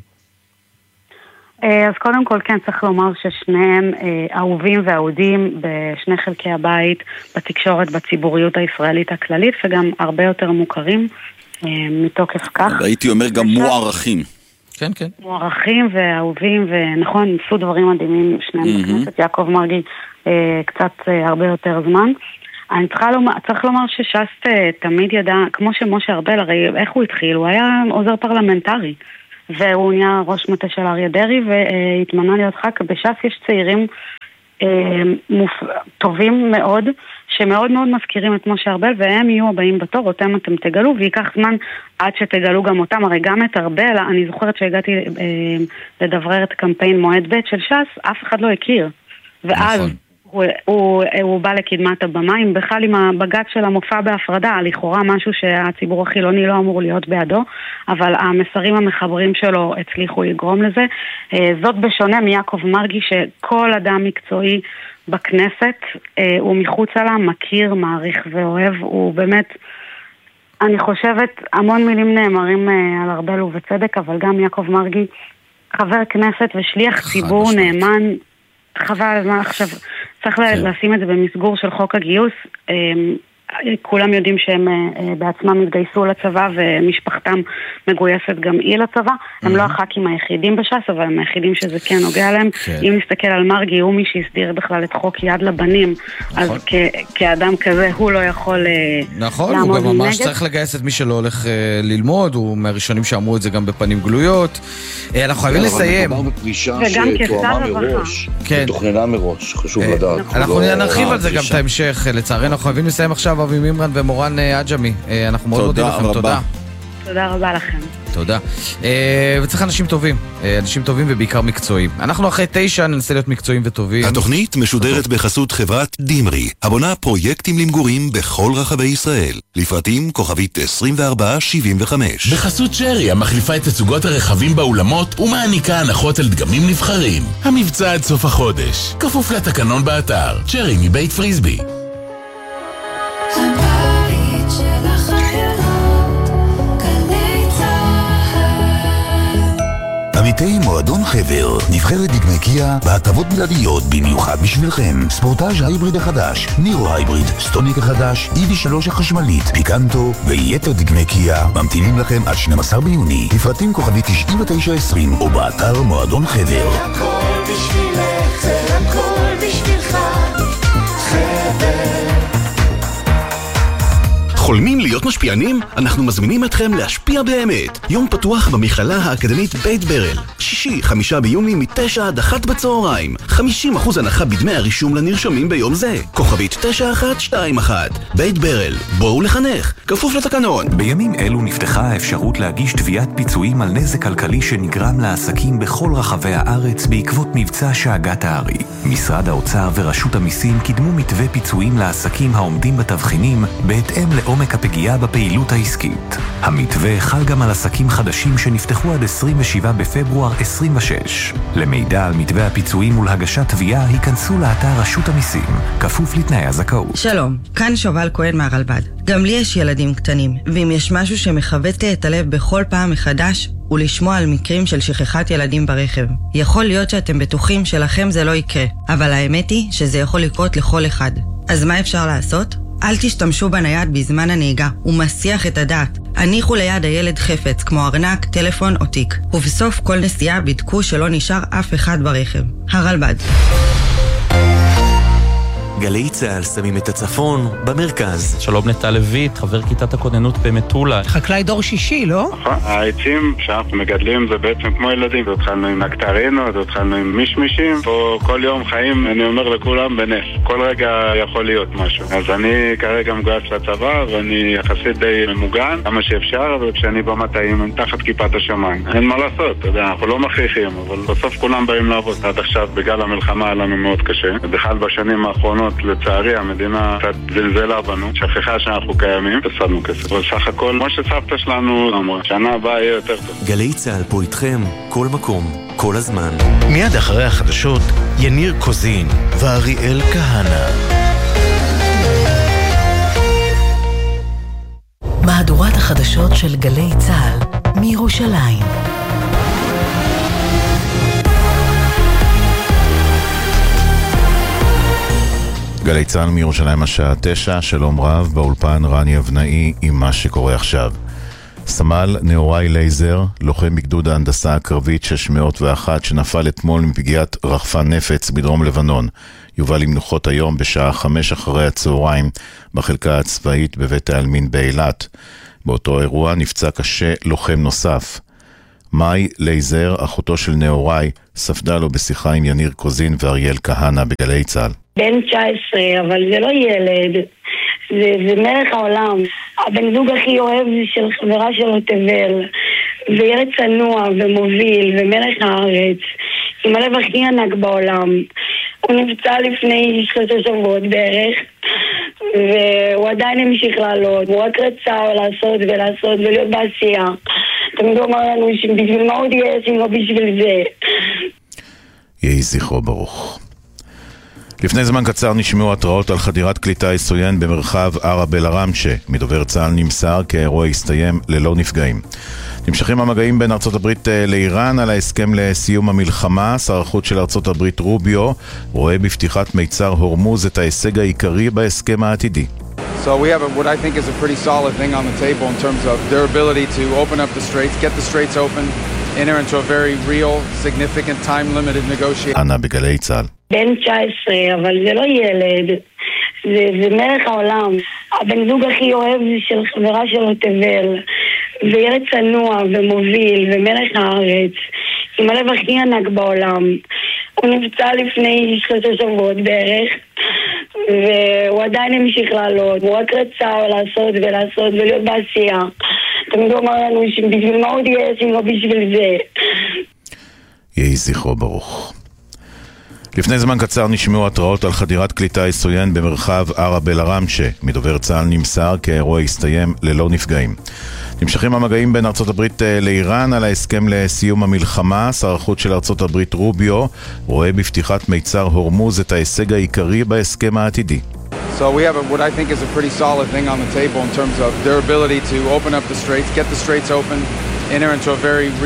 אז קודם כל כן צריך לומר ששניהם אהובים ואהודים בשני חלקי הבית, בתקשורת, בציבוריות הישראלית הכללית, וגם הרבה יותר מוכרים מתוקף כך. הייתי אומר גם מוערכים. כן, כן. מוערכים ואהובים, ונכון, עשו דברים מדהימים שניהם בכנסת, יעקב מרגי קצת הרבה יותר זמן. אני צריך לומר שש"ס תמיד ידע, כמו שמשה ארבל, הרי איך הוא התחיל? הוא היה עוזר פרלמנטרי. והוא נהיה ראש מטה של אריה דרעי והתמנה להיות ח"כ. בש"ס יש צעירים טובים מאוד, שמאוד מאוד מזכירים את משה ארבל, והם יהיו הבאים בתור, אותם אתם תגלו, ויקח זמן עד שתגלו גם אותם. הרי גם את ארבל, אני זוכרת שהגעתי לדברר את קמפיין מועד ב' של ש"ס, אף אחד לא הכיר. ואז הוא בא לקדמת הבמה, בכלל עם הבג"ץ של המופע בהפרדה, לכאורה משהו שהציבור החילוני לא אמור להיות בעדו, אבל המסרים המחברים שלו הצליחו לגרום לזה. זאת בשונה מיעקב מרגי, שכל אדם מקצועי בכנסת, הוא מחוץ לה, מכיר, מעריך ואוהב, הוא באמת, אני חושבת, המון מילים נאמרים על ארבל ובצדק, אבל גם יעקב מרגי, חבר כנסת ושליח ציבור נאמן, חבל הזמן. עכשיו צריך לשים את זה במסגור של חוק הגיוס. כולם יודעים שהם בעצמם התגייסו לצבא ומשפחתם מגויסת גם היא לצבא. הם לא הח"כים היחידים בש"ס, אבל הם היחידים שזה כן נוגע להם. אם נסתכל על מרגי, הוא מי שהסדיר בכלל את חוק יד לבנים, אז כאדם כזה הוא לא יכול נכון, הוא גם ממש צריך לגייס את מי שלא הולך ללמוד, הוא מהראשונים שאמרו את זה גם בפנים גלויות. אנחנו חייבים לסיים. מדובר בפרישה שתואמה מראש, תוכננה מראש, חשוב לדעת. אנחנו נרחיב על זה גם את ההמשך, לצערנו אנחנו חייבים לסיים עכשיו. אבי מימרן ומורן עג'מי, אנחנו מאוד מודים לכם, תודה. תודה רבה לכם. תודה. וצריך אנשים טובים ובעיקר מקצועיים. אנחנו אחרי 9 ננסה להיות מקצועיים וטובים. התוכנית משודרת בחסות חברת דימרי, הבונה פרויקטים למגורים בכל רחבי ישראל. לפרטים כוכבית 2475. בחסות שרי, המחליפה את תצוגות הרכבים באולמות ומעניקה הנחות על דגמים נבחרים. המבצע עד סוף החודש, כפוף לתקנון באתר. שרי מבית פריסבי. הבית של החיילות, גלי צהל. עמיתי מועדון חבר, נבחרת דגמי קיה בהטבות בלעדיות במיוחד בשבילכם. ספורטאז' הייבריד החדש, נירו הייבריד, סטוניק החדש, EV3 החשמלית, פיקנטו ויתר דגמי קיה ממתינים לכם עד 12 ביוני. לפרטים כוכבי 9920 או באתר מועדון חבר. זה הכל בשבילך, זה הכל בשבילך, חבר. חולמים להיות משפיענים? אנחנו מזמינים אתכם להשפיע באמת. יום פתוח במכללה האקדמית בית ברל. שישי, 5 ביוני מ-9 עד 1 בצהריים. 50% הנחה בדמי הרישום לנרשמים ביום זה. כוכבית 9121. בית ברל, בואו לחנך. כפוף לתקנון. בימים אלו נפתחה האפשרות להגיש תביעת פיצויים על נזק כלכלי שנגרם לעסקים בכל רחבי הארץ בעקבות מבצע שאגת הארי. משרד האוצר ורשות המיסים קידמו מתווה פיצויים לעסקים העומדים בתבחינים בהתאם לעומק הפגיעה בפעילות העסקית. המתווה חל גם על עסקים חדשים שנפתחו עד 27 בפברואר 26. למידע על מתווה הפיצויים ולהגשת תביעה, היכנסו לאתר רשות המיסים, כפוף לתנאי הזכאות. שלום, כאן שובל כהן מהרלב"ד. גם לי יש ילדים קטנים, ואם יש משהו שמחבט לי את הלב בכל פעם מחדש, הוא לשמוע על מקרים של שכחת ילדים ברכב. יכול להיות שאתם בטוחים שלכם זה לא יקרה, אבל האמת היא שזה יכול לקרות לכל אחד. אז מה אפשר לעשות? אל תשתמשו בנייד בזמן הנהיגה, הוא מסיח את הדעת. הניחו ליד הילד חפץ, כמו ארנק, טלפון או תיק. ובסוף כל נסיעה בדקו שלא נשאר אף אחד ברכב. הרלב"ד. גלי צהל שמים את הצפון במרכז. שלום נטע לויט, חבר כיתת הכוננות במטולה. חקלאי דור שישי, לא? העצים שאנחנו מגדלים זה בעצם כמו ילדים. זה התחלנו עם נקטרינות, זה התחלנו עם מישמישים. פה כל יום חיים, אני אומר לכולם, בנס. כל רגע יכול להיות משהו. אז אני כרגע מגויס לצבא, ואני יחסית די ממוגן, כמה שאפשר, וכשאני במטעים, תחת כיפת השמיים. אין מה לעשות, אתה יודע, אנחנו לא מכריחים, אבל בסוף כולם באים לעבוד. עד עכשיו, בגלל המלחמה, היה לנו מאוד קשה. בכלל בשנים האחרונות האחרונות, לצערי, המדינה קצת זלזלה בנו, שכחה שאנחנו קיימים, הפסדנו כסף. אבל סך הכל, כמו שסבתא שלנו אמרה, שנה הבאה יהיה יותר טוב. גלי צהל פה איתכם, כל מקום, כל הזמן. מיד אחרי החדשות, יניר קוזין ואריאל כהנה. מהדורת החדשות של גלי צהל מירושלים. גלי צהל מירושלים השעה 9, שלום רב, באולפן רני אבנאי עם מה שקורה עכשיו. סמל נאורי לייזר, לוחם בגדוד ההנדסה הקרבית 601 שנפל אתמול מפגיעת רחפן נפץ בדרום לבנון, יובא למנוחות היום בשעה 5 אחרי הצהריים בחלקה הצבאית בבית העלמין באילת. באותו אירוע נפצע קשה לוחם נוסף. מאי לייזר, אחותו של נאורי, ספדה לו בשיחה עם יניר קוזין ואריאל כהנה בגלי צהל. בן 19, אבל זה לא ילד, זה מלך העולם. הבן זוג הכי אוהב של חברה שלו תבל, וילד צנוע ומוביל ומלך הארץ, עם הלב הכי ענק בעולם. הוא נפצע לפני 3 שבועות בערך, והוא עדיין המשיך לעלות. הוא רק רצה לעשות ולעשות ולהיות בעשייה. תמיד הוא אמר לנו שבשביל מה הוא תגייס אם לא בשביל זה. יהי זכרו ברוך. לפני זמן קצר נשמעו התראות על חדירת כלי טיס עוין במרחב ערב אל-עראמשה. מדובר צה"ל נמסר כי האירוע הסתיים ללא נפגעים. נמשכים המגעים בין ארצות הברית לאיראן על ההסכם לסיום המלחמה. שר החוץ של ארצות הברית רוביו רואה בפתיחת מיצר הורמוז את ההישג העיקרי בהסכם העתידי. So we have what I think is a pretty solid thing on the table in terms of their ability to open up the straits, get the straits open, enter into a very real, significant, time-limited negotiation. אנה בגלי צהל. בן 19, אבל זה לא ילד, זה מלך העולם. הבן זוג הכי אוהב של חברה שלו תבל, וילד צנוע ומוביל ומלך הארץ, עם הלב הכי ענק בעולם. הוא נפצע לפני 3 שבועות בערך, והוא עדיין המשיך לעלות. הוא רק רצה לעשות ולעשות ולהיות בעשייה. תמיד הוא אמר לנו שבשביל מה הוא תגייס אם לא בשביל זה. יהי זכרו ברוך. לפני זמן קצר נשמעו התראות על חדירת כלי טיס עוין במרחב ערב אל-עראמשה. מדובר צה"ל נמסר כי האירוע הסתיים ללא נפגעים. נמשכים המגעים בין ארצות הברית לאיראן על ההסכם לסיום המלחמה. שר החוץ של ארצות הברית רוביו רואה בפתיחת מיצר הורמוז את ההישג העיקרי בהסכם העתידי. So we have what I think is a pretty solid thing on the table in terms of their ability to open up the straits, get the straits open, enter into a very